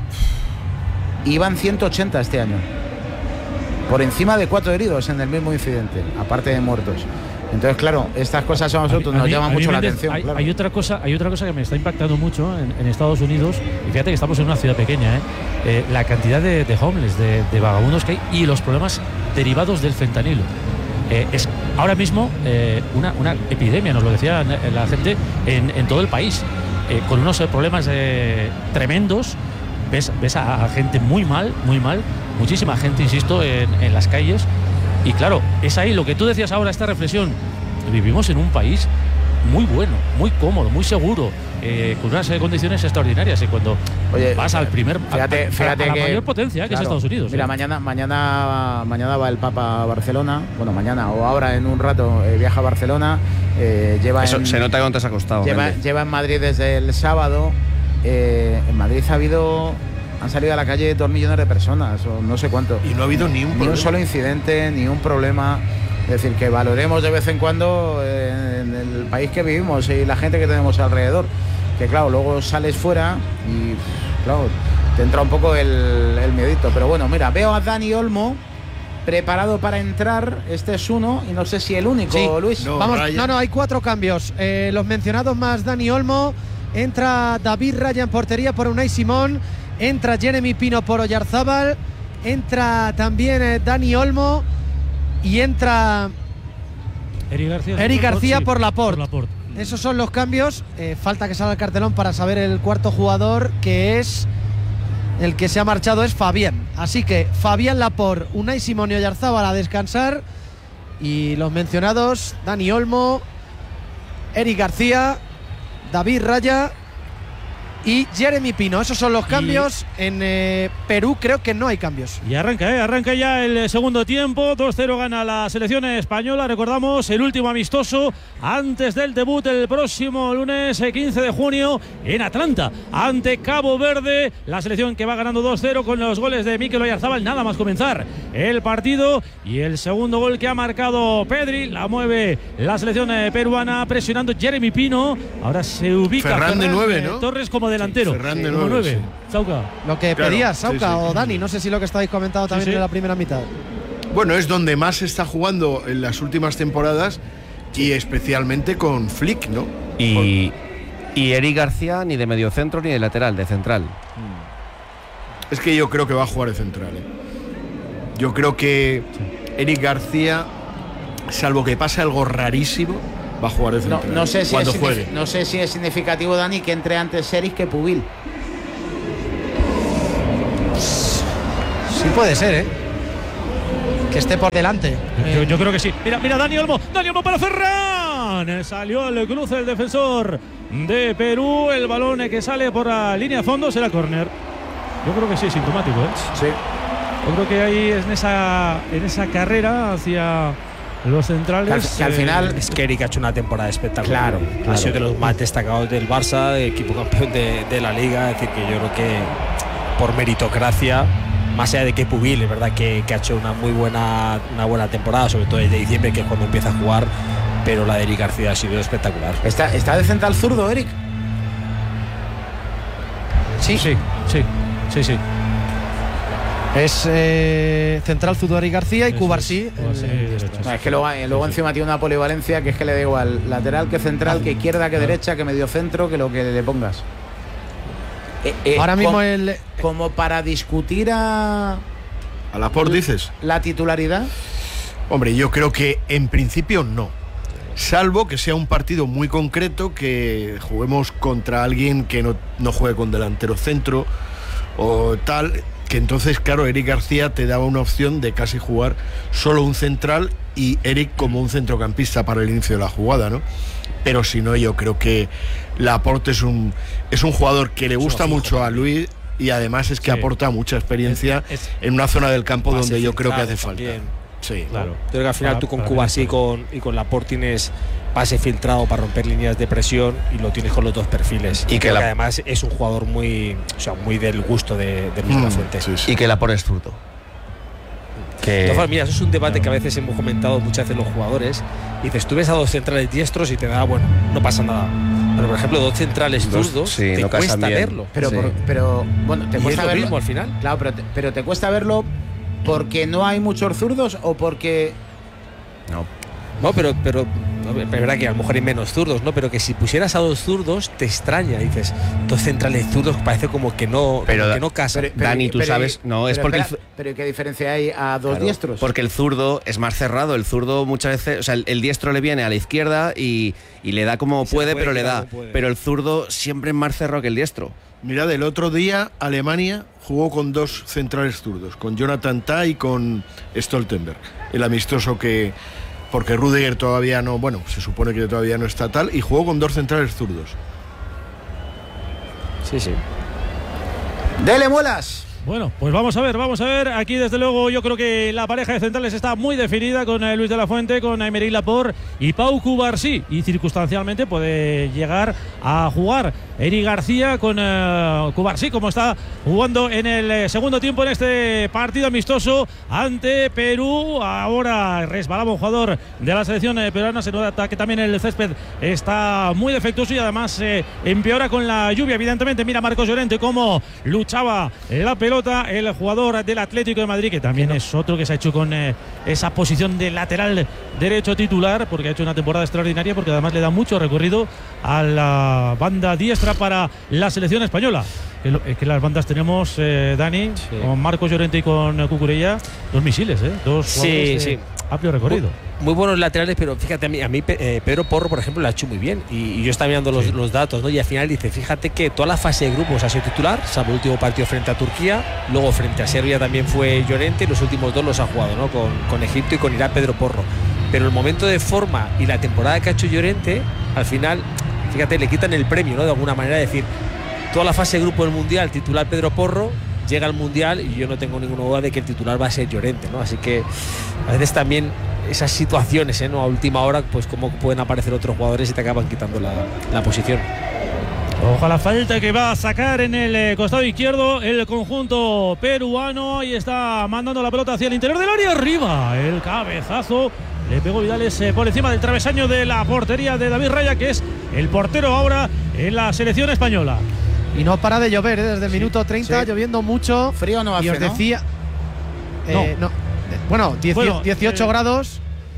Y van ciento ochenta este año, por encima de cuatro heridos en el mismo incidente, aparte de muertos. Entonces, claro, estas cosas a nosotros a mí, nos llaman mucho la atención. Hay, claro. hay otra cosa, hay otra cosa que me está impactando mucho en, en Estados Unidos, y fíjate que estamos en una ciudad pequeña, ¿eh? Eh, la cantidad de, de homeless, de, de vagabundos que hay, y los problemas derivados del fentanilo. Eh, es ahora mismo eh, una, una epidemia, nos lo decía la gente, en, en todo el país, eh, con unos problemas eh, tremendos. Ves, ves a, a gente muy mal, muy mal, muchísima gente, insisto, en, en las calles. Y claro, es ahí lo que tú decías ahora, esta reflexión. Vivimos en un país muy bueno, muy cómodo, muy seguro, eh, con unas eh, condiciones extraordinarias. Y cuando Oye, vas al primer, fíjate, a, fíjate a, a la que, mayor potencia, que claro, es Estados Unidos. Mira, ¿eh? mañana, mañana, mañana va el Papa a Barcelona. Bueno, mañana o ahora en un rato eh, viaja a Barcelona. Eh, lleva Eso en, se nota que no te has acostado. Lleva, lleva en Madrid desde el sábado. Eh, en Madrid ha habido, han salido a la calle dos millones de personas, o no sé cuánto. Y no ha habido ni un, ni un solo incidente, ni un problema. Es decir, que valoremos de vez en cuando eh, en el país que vivimos y la gente que tenemos alrededor. Que claro, luego sales fuera y claro, te entra un poco el, el miedito. Pero bueno, mira, veo a Dani Olmo preparado para entrar. Este es uno y no sé si el único, sí. Luis. No, Vamos, no, no, hay cuatro cambios. Eh, los mencionados más Dani Olmo. Entra David Raya en portería por Unai Simón. Entra Jeremy Pino por Oyarzábal. Entra también eh, Dani Olmo. Y entra Eric García, Eric García sí, por Laporte. Por Laporte. Esos son los cambios. Eh, falta que salga el cartelón para saber el cuarto jugador, que es el que se ha marchado, es Fabián. Así que Fabián Laporte, Unai Simón y Oyarzábal a descansar. Y los mencionados, Dani Olmo, Eric García, David Raya y Jeremy Pino. Esos son los cambios. Y en eh, Perú creo que no hay cambios. Y arranca, ¿eh? Arranca ya el segundo tiempo. dos cero gana la selección española. Recordamos el último amistoso antes del debut el próximo lunes quince de junio en Atlanta ante Cabo Verde. La selección que va ganando dos cero con los goles de Mikel Oyarzabal nada más comenzar el partido. Y el segundo gol que ha marcado Pedri la mueve la selección peruana presionando Jeremy Pino. Ahora se ubica Ferran de nueve, ¿no? Torres como delantero. Sí, Ferran de como nueve, nueve. sí. Sauca. Lo que Claro, pedías, Sauca sí, sí. o Dani, no sé si lo que estáis comentando también Sí, sí. en la primera mitad. Bueno, es donde más se está jugando en las últimas temporadas y especialmente con Flick, ¿no? Y, y Eric García ni de mediocentro ni de lateral, de central. Es que yo creo que va a jugar de central, ¿eh? Yo creo que Eric García, salvo que pase algo rarísimo, va a jugar de No, central. no sé si cuando es juegue. signifi- no sé si es significativo, Dani, que entre antes Eric que Pubil. Sí puede ser, ¿eh? Que esté por delante. Yo, yo creo que sí. Mira, mira, Dani Olmo. Dani Olmo para Ferran. Salió al cruce el defensor de Perú. El balón que sale por la línea de fondo será córner. Yo creo que sí, sintomático, ¿eh? Sí. Yo creo que ahí en esa, en esa carrera hacia los centrales. Que al- que al eh, final- Es que Eric ha hecho una temporada espectacular. Claro, Ha claro. sido de los más destacados del Barça, equipo campeón de, de la Liga. Es decir, que yo creo que por meritocracia, más allá de que Pubil, es verdad que, que ha hecho una muy buena, una buena temporada, sobre todo desde diciembre, que es cuando empieza a jugar, pero la de Eric García ha sido espectacular. ¿Está, está de central zurdo, Eric? Sí, Sí, sí, sí, sí. Es eh, central Zudori García y Eso Cubarsí. es, Cubarsí, eh, derecho. No, es que luego, eh, luego encima tiene una polivalencia que es que le da igual lateral que central, que izquierda, que derecha, que medio centro, que lo que le pongas. Eh, eh, Ahora mismo com- el. como para discutir a ¿A Laporte dices? la titularidad. Hombre, yo creo que en principio no. Salvo que sea un partido muy concreto, que juguemos contra alguien que no, no juegue con delantero centro o tal, que entonces, claro, Eric García te daba una opción de casi jugar solo un central y Eric como un centrocampista para el inicio de la jugada, ¿no? Pero si no, yo creo que Laporte es un, es un jugador que le gusta mucho a Luis y además es que Sí. aporta mucha experiencia Es- es- en una zona del campo Pase donde yo creo que filtrado hace falta. también. Sí, Claro. Yo creo que al final Para- tú con para Cubarsí y mí, con, y con Laporte tienes pase filtrado para romper líneas de presión y lo tienes con los dos perfiles. Y Y que que la- además es un jugador muy, o sea, muy del gusto de, de Luis de la Mm, Fuente. sí, sí. Y que Laporte es zurdo. Que Entonces, mira, eso es un debate que a veces hemos comentado muchas veces los jugadores. Y dices, tú ves a dos centrales diestros y te da, bueno, no pasa nada. Pero, por ejemplo, dos centrales Dos- zurdos, sí, te no casan cuesta bien. verlo. Pero, Sí. por- pero bueno, te Y es cuesta lo verlo. mismo al final. Claro, pero te, pero te cuesta verlo porque no hay muchos zurdos o porque no. No, pero, pero no, es verdad que a lo mejor hay menos zurdos, ¿no? Pero que si pusieras a dos zurdos, te extraña. Dices, dos centrales zurdos parece como que no, Pero- como que no casan. Pero- pero- Dani, tú pero- sabes, no, es pero porque el espera, pero ¿qué diferencia hay a dos Claro, diestros? Porque el zurdo es más cerrado. El zurdo muchas veces, o sea, el, el diestro le viene a la izquierda y, y le da como Se puede, puede pero le quitar da. como puede. Pero el zurdo siempre es más cerrado que el diestro. Mirad, el otro día Alemania jugó con dos centrales zurdos, con Jonathan Tah y con Stoltenberg. El amistoso que, porque Rudiger todavía no, bueno, se supone que todavía no está tal, y jugó con dos centrales zurdos. Sí, sí. ¡Dele muelas! Bueno, pues vamos a ver, vamos a ver. Aquí, desde luego, yo creo que la pareja de centrales está muy definida con eh, Luis de la Fuente, con Aymeric Laporte y Pau Cubarsí. Y circunstancialmente puede llegar a jugar Eric García con eh, Cubarsí, como está jugando en el eh, segundo tiempo en este partido amistoso ante Perú. Ahora resbalaba un jugador de la selección eh, peruana. Se nota que también el césped está muy defectuoso y además eh, empeora con la lluvia, evidentemente. Mira Marcos Llorente cómo luchaba la pelota el jugador del Atlético de Madrid, que también es otro que se ha hecho con eh, esa posición de lateral derecho titular, porque ha hecho una temporada extraordinaria, porque además le da mucho recorrido a la banda diestra para la selección española. Que, lo, es que las bandas tenemos, eh, Dani, Sí. con Marcos Llorente y con Cucurella, dos misiles, ¿eh? Dos Sí, jugadores de sí. amplio recorrido. Muy buenos laterales, pero fíjate, a mí, a mí eh, Pedro Porro, por ejemplo, lo ha hecho muy bien. Y, y yo estaba mirando los, Sí. los datos, ¿no? Y al final dice, fíjate que toda la fase de grupos ha sido titular, salvo el último partido frente a Turquía, luego frente a Serbia también fue Llorente, y los últimos dos los ha jugado, ¿no? Con, con Egipto y con Irak Pedro Porro. Pero el momento de forma y la temporada que ha hecho Llorente, al final, fíjate, le quitan el premio, ¿no? De alguna manera, decir, toda la fase de grupo del Mundial, titular Pedro Porro, llega al Mundial y yo no tengo ninguna duda de que el titular va a ser Llorente, ¿no? Así que a veces también esas situaciones, ¿eh? ¿no? A última hora, pues cómo pueden aparecer otros jugadores y te acaban quitando la, la posición. Ojo a la falta que va a sacar en el eh, costado izquierdo el conjunto peruano. Ahí está mandando la pelota hacia el interior del área, arriba el cabezazo. Le pegó Vidales eh, por encima del travesaño de la portería de David Raya, que es el portero ahora en la selección española. Y no para de llover, ¿eh? Desde el sí, minuto treinta, sí. lloviendo mucho. Frío no hace, y os decía, ¿no? Eh, no. Bueno, diez, bueno, dieciocho eh, grados.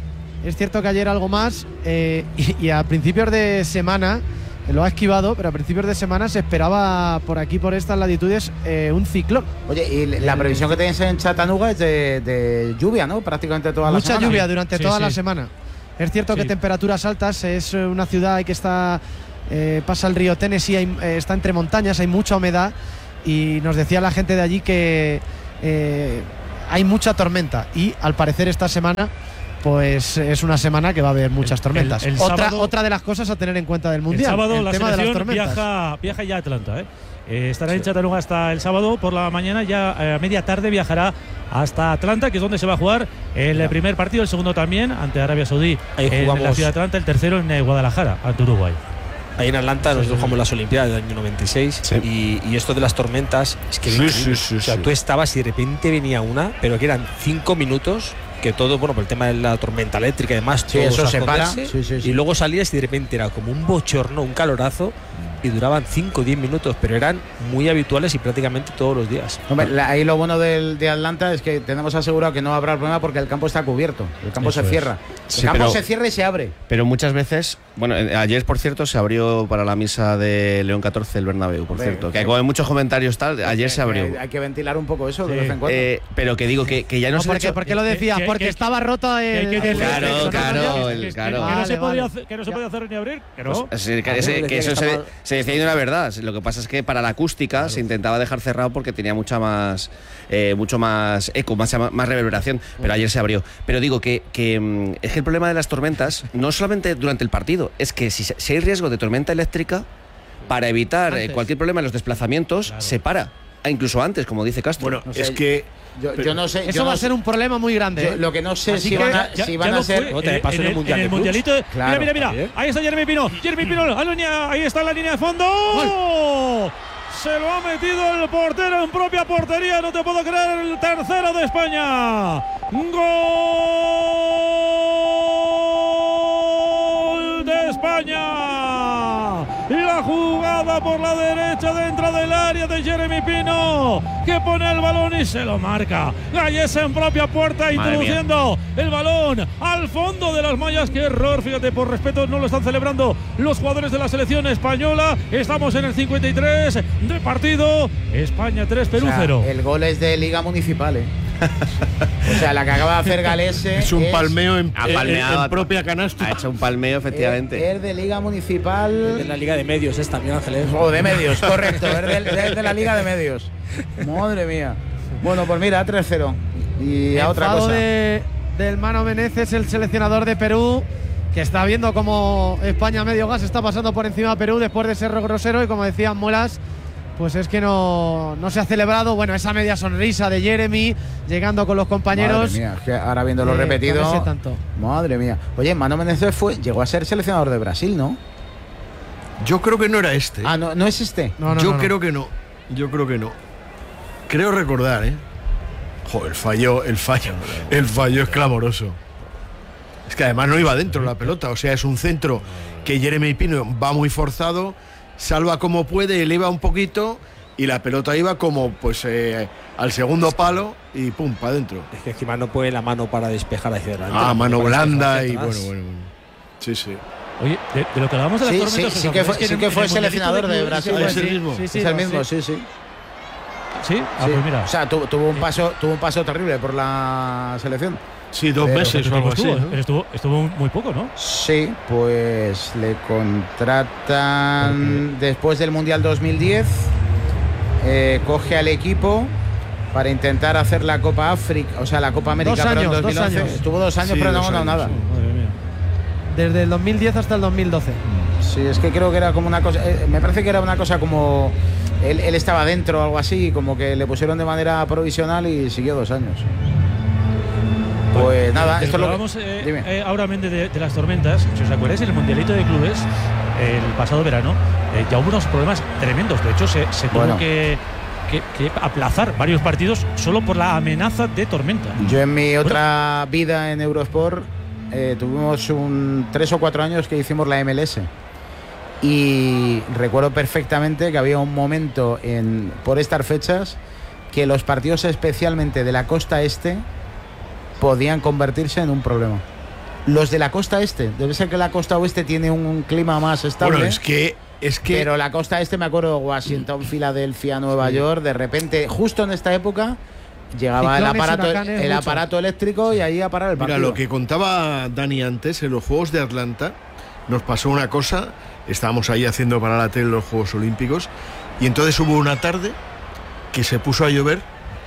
Es cierto que ayer algo más. Eh, y, y a principios de semana, lo ha esquivado, pero a principios de semana se esperaba por aquí, por estas latitudes, eh, un ciclón. Oye, y la eh, previsión que tenéis en Chattanooga es de, de lluvia, ¿no? Prácticamente toda la mucha semana. Mucha lluvia durante sí, toda sí. la semana. Es cierto sí. que temperaturas altas, es una ciudad que está, eh, pasa el río Tennessee, hay, eh, está entre montañas, hay mucha humedad, y nos decía la gente de allí que eh, hay mucha tormenta, y al parecer esta semana pues es una semana que va a haber muchas tormentas. El, el, el otra, sábado, otra de las cosas a tener en cuenta del Mundial. El sábado el la tema de las selección tormentas. viaja, viaja ya a Atlanta. ¿eh? Eh, estará sí. en Chattanooga hasta el sábado por la mañana. Ya eh, a media tarde viajará hasta Atlanta, que es donde se va a jugar el claro. primer partido, el segundo también, ante Arabia Saudí. Ahí en jugamos. la ciudad de Atlanta, el tercero en eh, Guadalajara, ante Uruguay. Ahí en Atlanta sí, nosotros jugamos las Olimpiadas del año noventa y seis sí. y, y esto de las tormentas es que sí, sí, sí, o sea, sí. tú estabas y de repente venía una, pero que eran cinco minutos, que todo, bueno, por el tema de la tormenta eléctrica y demás, sí, todo eso se para sí, sí, sí, sí. y luego salías y de repente era como un bochorno, un calorazo, y duraban cinco o diez minutos, pero eran muy habituales y prácticamente todos los días. Hombre, la, ahí lo bueno del, de Atlanta es que tenemos asegurado que no habrá problema porque el campo está cubierto, el campo Eso se cierra. El sí, campo pero, se cierra y se abre. Pero muchas veces, bueno, ayer por cierto se abrió para la misa de León catorce el Bernabéu, por Hombre, cierto, que hay como muchos comentarios tal, ayer que, se abrió. Que hay que ventilar un poco eso sí. de vez en cuando. Eh, pero que digo que, que ya no, no se porque, ¿Por qué lo decías? Porque que, estaba roto el, que, que, el Claro, el claro, el, claro. Que, que, no se vale, podía, que no se podía hacer ni abrir, que no. Pues, que, que, ese, que eso se, se decía de una verdad. Lo que pasa es que para la acústica claro. se intentaba dejar cerrado porque tenía mucha más eh, mucho más eco, más, más reverberación, pero ayer se abrió. Pero digo que, que es que el problema de las tormentas no solamente durante el partido, es que si, si hay riesgo de tormenta eléctrica, para evitar eh, cualquier problema en los desplazamientos, claro. se para. Incluso antes, como dice Castro. Bueno, no sé, es que yo, yo no sé. Eso yo va no a ser un problema muy grande. Yo, ¿eh? lo que no sé Así si que van a, ya, si ya van a ser. En, en, en, el, mundial en el mundialito. Claro. Mira, mira, mira. Ahí está Jeremy Pino. Jeremy Pino, a la línea, ahí está la línea de fondo. ¡Gol! Se lo ha metido el portero en propia portería. No te puedo creer. El tercero de España. ¡Gol de España! La jugada por la derecha dentro del área de Jeremy Pino, que pone el balón y se lo marca. Gallese en propia puerta, Madre introduciendo mía. el balón al fondo de las mallas. Qué error, fíjate, por respeto no lo están celebrando los jugadores de la selección española. Estamos en el cincuenta y tres de partido. España tres, Perú cero. O sea, el gol es de Liga Municipal, ¿eh? O sea, la que acaba de hacer Galese es un es en, palmeo en, en, en propia canasta. Ha hecho un palmeo, efectivamente. Es, es de Liga Municipal. Es de la Liga de Medios, es también, Ángeles. O de Medios, correcto. Es de, de, de la Liga de Medios. Madre mía. Bueno, pues mira, tres cero. Y a otra cosa. De, del Mano Menezes, el seleccionador de Perú, que está viendo cómo España medio gas está pasando por encima de Perú después de ser grosero, y como decían Muelas, pues es que no, no se ha celebrado. Bueno, esa media sonrisa de Jeremy llegando con los compañeros. Madre mía, es que ahora viéndolo eh, repetido. Tanto. Madre mía. Oye, Mano Menezes fue, llegó a ser seleccionador de Brasil, ¿no? Yo creo que no era este. Ah, no, no es este. No, no, Yo no, creo no. que no. Yo creo que no. Creo recordar, ¿eh? Joder, el fallo, el fallo, el fallo es clamoroso. Es que además no iba dentro la pelota. O sea, es un centro que Jeremy Pino va muy forzado, salva como puede, eleva un poquito y la pelota iba como pues eh, al segundo palo y pum, para adentro. Es que encima no pone la mano para despejar hacia adelante. Ah, mano blanda y bueno, bueno, bueno. Sí, sí. Oye, de, de lo que hablábamos de las sí, tormentas. Sí, sí que fue, sí que fue seleccionador de, de Brasil. ¿Es el mismo? Sí, sí, es el no, mismo, sí, sí, sí. Sí, ah, sí. pues mira. O sea, tuvo, tuvo un paso, tuvo un paso terrible por la selección. Sí, dos pero, meses o algo así. Estuvo, ¿no? pero estuvo, estuvo muy poco, ¿no? Sí, pues le contratan después del Mundial dos mil diez. Eh, coge al equipo para intentar hacer la Copa África, o sea, la Copa América dos años, en dos mil once. Dos años. Estuvo dos años, sí, pero no ganó nada. Sí, madre mía. Desde el dos mil diez hasta el dos mil doce. Sí, es que creo que era como una cosa, eh, me parece que era una cosa como él, él estaba dentro o algo así, como que le pusieron de manera provisional y siguió dos años. Pues nada, esto es lo que... Vamos eh, eh, ahora de, de las tormentas. Si os acordáis, en el Mundialito de Clubes, el pasado verano, eh, ya hubo unos problemas tremendos. De hecho, se, se tuvo bueno. que, que, que aplazar varios partidos solo por la amenaza de tormenta. Yo en mi otra bueno. vida en Eurosport eh, tuvimos un tres o cuatro años que hicimos la M L S. Y recuerdo perfectamente que había un momento en, por estas fechas que los partidos especialmente de la costa este podían convertirse en un problema. Los de la costa este, debe ser que la costa oeste tiene un clima más estable. Bueno, es que, es que... Pero la costa este, me acuerdo, Washington, Filadelfia, Nueva sí. York, de repente, justo en esta época, llegaba Ciclones, el aparato, huracanes, el aparato eléctrico y ahí a parar el partido. Mira, lo que contaba Dani antes, en los Juegos de Atlanta, nos pasó una cosa, estábamos ahí haciendo para la tele los Juegos Olímpicos, y entonces hubo una tarde que se puso a llover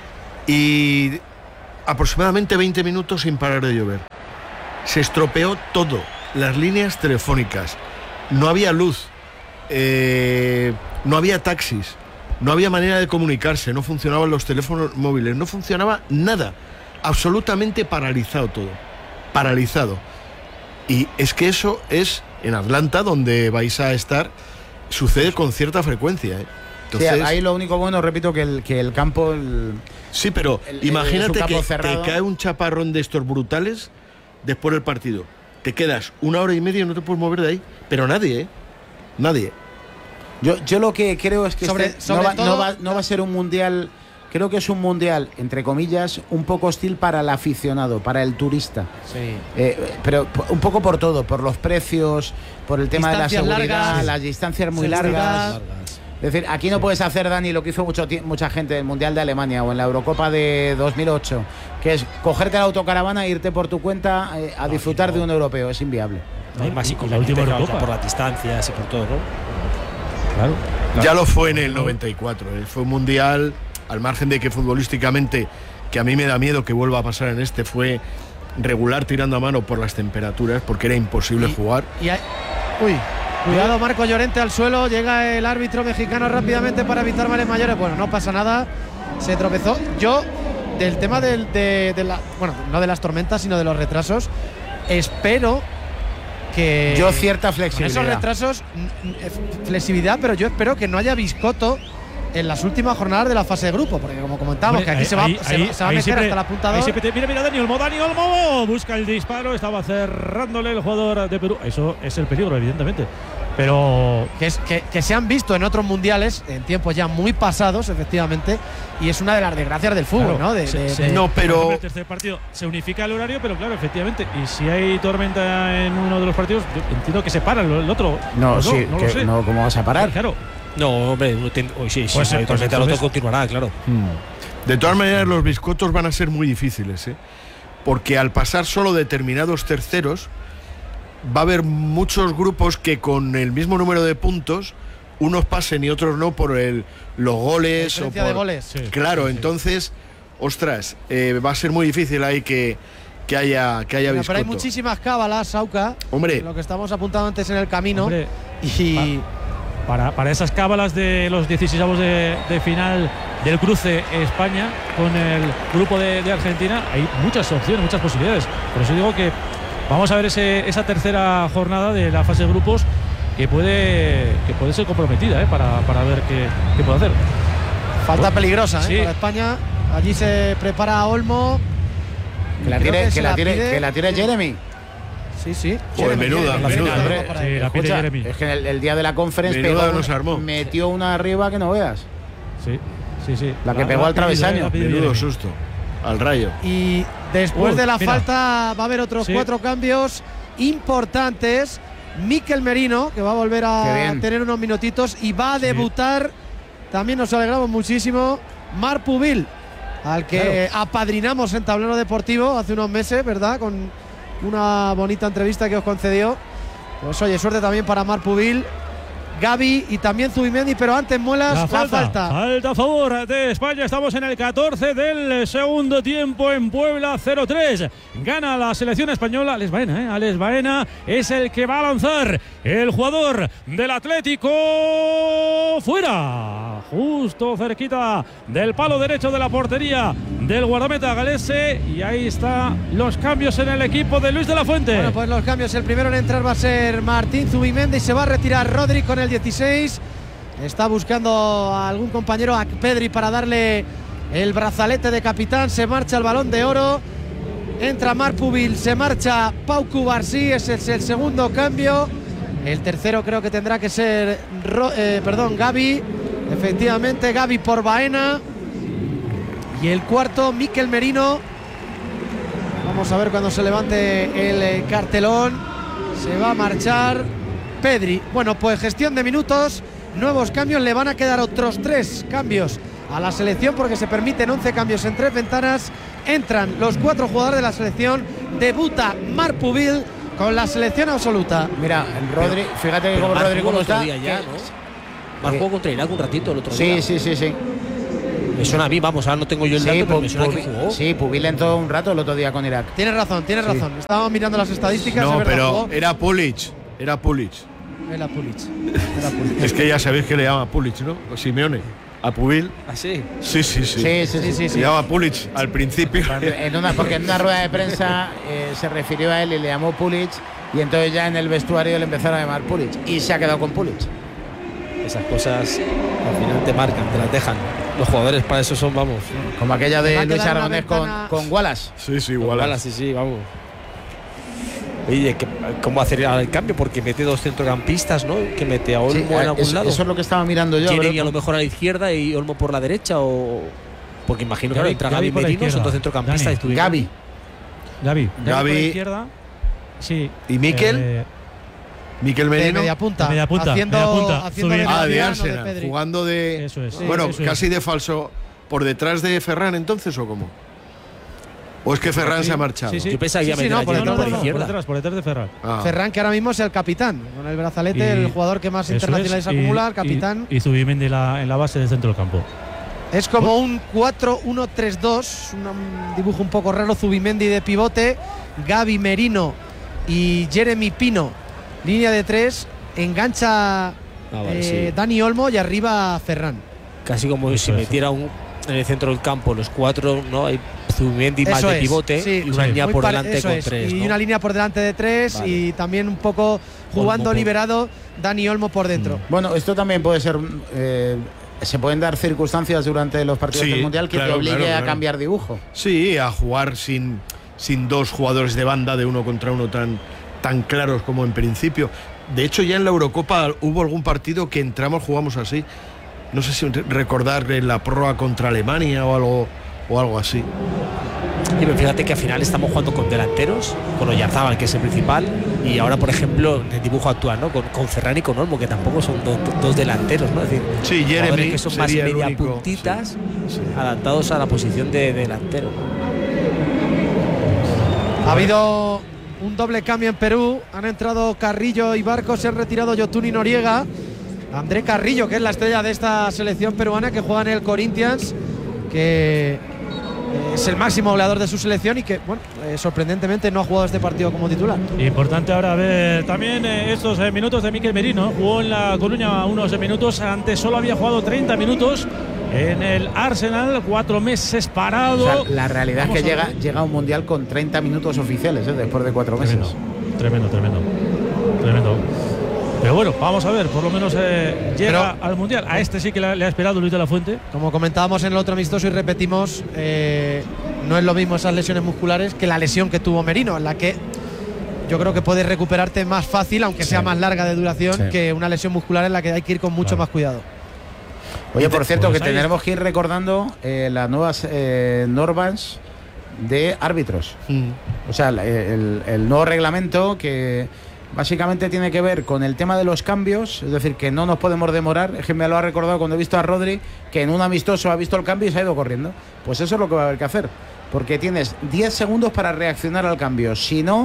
y... aproximadamente veinte minutos sin parar de llover. Se estropeó todo, las líneas telefónicas, no había luz, eh, no había taxis, no había manera de comunicarse, no funcionaban los teléfonos móviles, no funcionaba nada, absolutamente paralizado todo, paralizado. Y es que eso es en Atlanta, donde vais a estar, sucede con cierta frecuencia, ¿eh? Entonces, sí, ahí lo único bueno, repito, que el, que el campo... El, sí, pero el, imagínate el que cerrado. te cae un chaparrón de estos brutales después del partido. Te quedas una hora y media y no te puedes mover de ahí. Pero nadie, ¿eh? Nadie. Yo, yo lo que creo es que sobre, este sobre no, va, todo, no, va, no va a ser un mundial... Creo que es un mundial, entre comillas, un poco hostil para el aficionado, para el turista. Sí. Eh, pero un poco por todo, por los precios, por el tema distancias de la seguridad, largas, las distancias muy seguridad. largas. largas. Es decir, aquí no sí. puedes hacer, Dani, lo que hizo mucho, mucha gente en el Mundial de Alemania o en la Eurocopa de dos mil ocho, que es cogerte la autocaravana e irte por tu cuenta eh, a no, disfrutar no. de un europeo. Es inviable. No hay más y con la última Eurocopa por las distancias y por todo, ¿no? Claro. claro. Ya lo fue en el noventa y cuatro. Eh. Fue un Mundial, al margen de que futbolísticamente, que a mí me da miedo que vuelva a pasar en este, fue regular tirando a mano por las temperaturas, porque era imposible y, jugar. Y hay, uy. Cuidado, Marco Llorente al suelo, llega el árbitro mexicano rápidamente para evitar males mayores. Bueno, no pasa nada, se tropezó. Yo, del tema del, de, de la, bueno, no de las tormentas, sino de los retrasos, espero que... Yo cierta flexibilidad. Esos retrasos, flexibilidad, pero yo espero que no haya biscoto en las últimas jornadas de la fase de grupo, porque como comentábamos, que aquí ahí, se va, ahí, se, ahí, se va a meter siempre, hasta la punta dos. Mira, mira, Dani Olmo, Dani Olmo busca el disparo, estaba cerrándole el jugador de Perú. Eso es el peligro, evidentemente. Pero que, es, que, que se han visto en otros mundiales en tiempos ya muy pasados, efectivamente, y es una de las desgracias del fútbol, claro, ¿no? De, se, de, se, de, no, pero el tercer partido se unifica el horario, pero claro, efectivamente, y si hay tormenta en uno de los partidos, yo entiendo que se para el, el otro. No, no, sí, no que, lo sé. No, ¿cómo vas a parar? Claro. No, hombre, hoy sí, sí, pues, sí, pues, tormenta el otro continuará, claro. Hmm. De todas maneras, los biscotos van a ser muy difíciles, ¿eh? Porque al pasar solo determinados terceros, va a haber muchos grupos que con el mismo número de puntos, unos pasen y otros no por el, los goles. O por, de goles. Sí, claro, sí, entonces, sí. ostras, eh, va a ser muy difícil ahí que, que haya, que haya Mira, biscoto. Pero hay muchísimas cábalas, Sauca. Hombre. Lo que estamos apuntando antes en el camino. Hombre, y... Para, para esas cábalas de los dieciseisavos de, de final del cruce España con el grupo de, de Argentina, hay muchas opciones, muchas posibilidades. Por eso digo que vamos a ver ese, esa tercera jornada de la fase de grupos que puede, que puede ser comprometida, ¿eh? para, para ver qué, qué puede hacer. Falta peligrosa, ¿eh? Sí. Para España. Allí se prepara Olmo. Que la tire, que, que, la tire, que la tire Jeremy. Sí, sí. Joder, menuda, la menuda. final, sí, la Escucha, Jeremy. es que el, el día de la conferencia pegó, nos armó. metió una arriba que no veas. Sí, sí, sí. La que pegó al travesaño. Menudo susto. Al rayo. Y después Uy, de la mira. falta va a haber otros Sí. cuatro cambios importantes. Mikel Merino, que va a volver a tener unos minutitos y va a debutar, sí. también nos alegramos muchísimo, Marc Pubil, al que claro. apadrinamos en Tablero Deportivo hace unos meses, ¿verdad? Con una bonita entrevista que os concedió. Pues oye, suerte también para Marc Pubil, Gavi y también Zubimendi, pero antes Muelas, La la falta, falta. falta a favor de España. Estamos en el catorce del segundo tiempo en Puebla, cero tres. Gana la selección española. Alex Baena, ¿eh? Alex Baena es el que va a lanzar. El jugador del Atlético fuera, justo cerquita del palo derecho de la portería del guardameta galese. Y ahí están los cambios en el equipo de Luis de la Fuente. Bueno, pues los cambios. El primero en entrar va a ser Martín Zubimendi. Se va a retirar Rodri con el dieciséis. Está buscando a algún compañero, a Pedri, para darle el brazalete de capitán. Se marcha el Balón de Oro. Entra Marc Pubil, se marcha Pau Cubarsí. Ese es el segundo cambio. El tercero creo que tendrá que ser eh, perdón, Gavi. Efectivamente, Gavi por Baena. Y el cuarto, Mikel Merino. Vamos a ver cuando se levante el eh, cartelón. Se va a marchar Pedri. Bueno, pues gestión de minutos, nuevos cambios. Le van a quedar otros tres cambios a la selección porque se permiten once cambios en tres ventanas. Entran los cuatro jugadores de la selección. Debuta Marc Pubil con la selección absoluta. Mira, el Rodri, pero, fíjate que como Rodri cómo está. Ya, que, ¿no? Marc jugó contra Irak un ratito el otro sí, día. Sí, sí, sí, sí. Me suena a mí, vamos, ahora no tengo yo el dato, sí, pero me suena que jugó. Sí, Pubil entró un rato el otro día con Irak. Tienes razón, tienes sí. razón. Estábamos mirando las estadísticas. No, de verdad, pero jugó. era Pulic. Era Pulic. Era Pulic. Era Pulic. Es que ya sabéis que le llama Pulic, ¿no? O Simeone. A Pubil. ¿Ah, sí? Sí, sí, sí. Sí, sí, sí. sí, Se llama Pulic al principio. En una, porque en una rueda de prensa eh, se refirió a él y le llamó Pulic. Y entonces ya en el vestuario le empezaron a llamar Pulic. Y se ha quedado con Pulic. Esas cosas al final te marcan, te las dejan. Los jugadores para eso son, vamos. Como aquella de Luis quedar una Aragonés con, ventana- con Wallace. Sí, sí, Igual, igual. sí, sí, vamos. Oye, ¿qué- ¿cómo hacer ahora el cambio? Porque mete dos centrocampistas, ¿no? Que mete a Olmo Sí, en algún eso, lado. eso es lo que estaba mirando yo. Jeremy pero- a lo mejor a la izquierda y Olmo por la derecha, o porque imagino que Gavi- ahora entra Gavi Gavi por la Merino, son izquierda. dos centrocampistas. Dani. estuvieron- Gavi. Gavi. Gavi por Gavi. la izquierda. Sí. ¿Y Mikel? Eh, Mikel De Merino. media punta. De media punta, Haciendo, media punta. haciendo de Zubimendi. Ah, de mediano Arsenal. Pedri. Jugando de. Eso es. Bueno, Sí, eso casi es. de falso. ¿Por detrás de Ferran entonces o cómo? ¿O es que Ferran se ha marchado? Sí, sí. Yo pensaba que Sí, iba a sí, meter no, a por Jeremy No, no, detrás, por no, la no, por izquierda. detrás, por detrás de Ferran. Ah. Ferran, que ahora mismo es el capitán. Con el brazalete, Y- el jugador que más Eso internacionales es, y- acumula, el y- capitán. Y, Zubimendi en la, en la base del centro del campo. Es como un cuatro uno tres dos, un um, dibujo un poco raro. Zubimendi de pivote, Gavi, Merino y Jeremy Pino, línea de tres. Engancha Ah, vale, eh, sí. Dani Olmo y arriba Ferran. Casi como Eso si es. metiera un, en el centro del campo los cuatro, ¿no? Hay Zubimendi más Eso de es, pivote sí. y una Sí. línea Muy por pare- delante eso con es. tres, Y ¿no? una línea por delante de tres Vale. y también un poco jugando Olmo por- liberado Dani Olmo por dentro. Bueno, esto también puede ser. eh, se pueden dar circunstancias durante los partidos Sí, del Mundial que claro, te obligue claro, a claro. cambiar dibujo. Sí, a jugar sin, sin dos jugadores de banda de uno contra uno tan, tan claros como en principio. De hecho, ya en la Eurocopa hubo algún partido que entramos, jugamos así. No sé si re- recordar en la prórroga contra Alemania o algo, o algo así. Y pero fíjate que al final estamos jugando con delanteros, con Oyarzábal, que es el principal, y ahora, por ejemplo, en el dibujo actual, ¿no? Con, con Ferran y con Olmo, que tampoco son do- do- dos delanteros, ¿no? Es decir, Sí, jugadores Jeremy que son más sería el media único, puntitas, sí, sí. adaptados a la posición de delantero. Ha habido un doble cambio en Perú. Han entrado Carrillo y Barco. Se han retirado Yotun y Noriega. André Carrillo, que es la estrella de esta selección peruana, que juega en el Corinthians, que es el máximo goleador de su selección y que, bueno, eh, sorprendentemente no ha jugado este partido como titular. Importante ahora ver también eh, estos eh, minutos de Mikel Merino. Jugó en La Coruña unos minutos. Antes solo había jugado treinta minutos en el Arsenal. Cuatro meses parado. O sea, la realidad Vamos es que a llega, ver. llega a un mundial con treinta minutos oficiales, ¿eh? Después de cuatro meses. Tremendo, tremendo, tremendo. Tremendo. Pero bueno, vamos a ver, por lo menos eh, llega Pero- al Mundial. A este sí que le, le ha esperado Luis de la Fuente. Como comentábamos en el otro amistoso y repetimos, eh, no es lo mismo esas lesiones musculares que la lesión que tuvo Merino, en la que yo creo que puedes recuperarte más fácil, aunque sea más larga de duración, Sí. que una lesión muscular en la que hay que ir con mucho Claro. más cuidado. Oye, por cierto, Pues que ahí- tendremos que ir recordando eh, las nuevas eh, normas de árbitros. O sea, el, el- el nuevo reglamento que básicamente tiene que ver con el tema de los cambios, es decir, que no nos podemos demorar. Es que me lo ha recordado cuando he visto a Rodri, que en un amistoso ha visto el cambio y se ha ido corriendo. Pues eso es lo que va a haber que hacer, porque tienes diez segundos para reaccionar al cambio. Si no,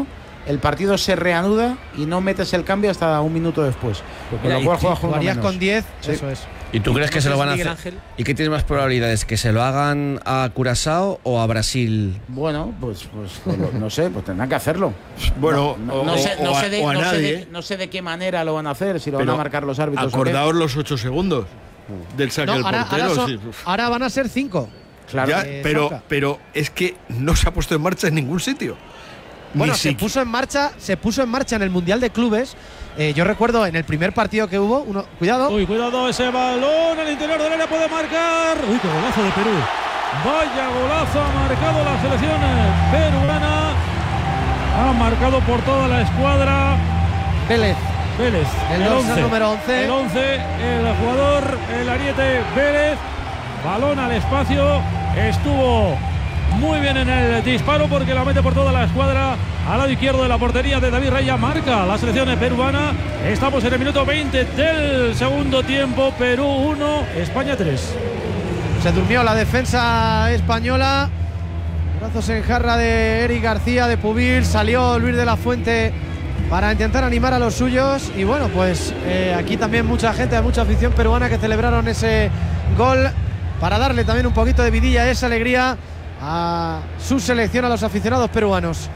el partido se reanuda y no metes el cambio hasta un minuto después. Con lo cual juegas con uno menos. con diez, Sí. eso es. ¿Y tú crees que se lo van a Miguel hacer? Ángel. ¿Y qué tienes más probabilidades? ¿Que se lo hagan a Curazao o a Brasil? Bueno, pues, pues, pues lo- no sé, pues tendrán que hacerlo. Bueno, no, o, no sé, o- no o a, sé de, o a no sé nadie. de- no sé de qué manera lo van a hacer, si lo van Pero a marcar los árbitros. o qué. Acordaos los ocho segundos del saque No, del ahora, portero. ahora son- sí. ahora van a ser cinco. Claro. Ya, eh, pero, Soca. pero es que no se ha puesto en marcha en ningún sitio. Bueno, Ni se siqui- puso en marcha, se puso en marcha en el Mundial de Clubes. Eh, yo recuerdo en el primer partido que hubo, uno, cuidado. Uy, cuidado ese balón, el interior del área puede marcar. Uy, qué golazo de Perú. Vaya golazo ha marcado la selección peruana. Ha marcado por toda la escuadra Vélez. Vélez. El dorsal número once. El once, el jugador, el ariete Vélez. Balón al espacio. Estuvo muy bien en el disparo porque la mete por toda la escuadra. Al lado izquierdo de la portería de David Raya marca la selección peruana. Estamos en el minuto veinte del segundo tiempo. Perú uno, España tres. Se durmió la defensa española. Brazos en jarra de Eric García, de Pubil. Salió Luis de la Fuente para intentar animar a los suyos. Y bueno, pues eh, aquí también mucha gente, mucha afición peruana que celebraron ese gol para darle también un poquito de vidilla, esa alegría a su selección, a los aficionados peruanos.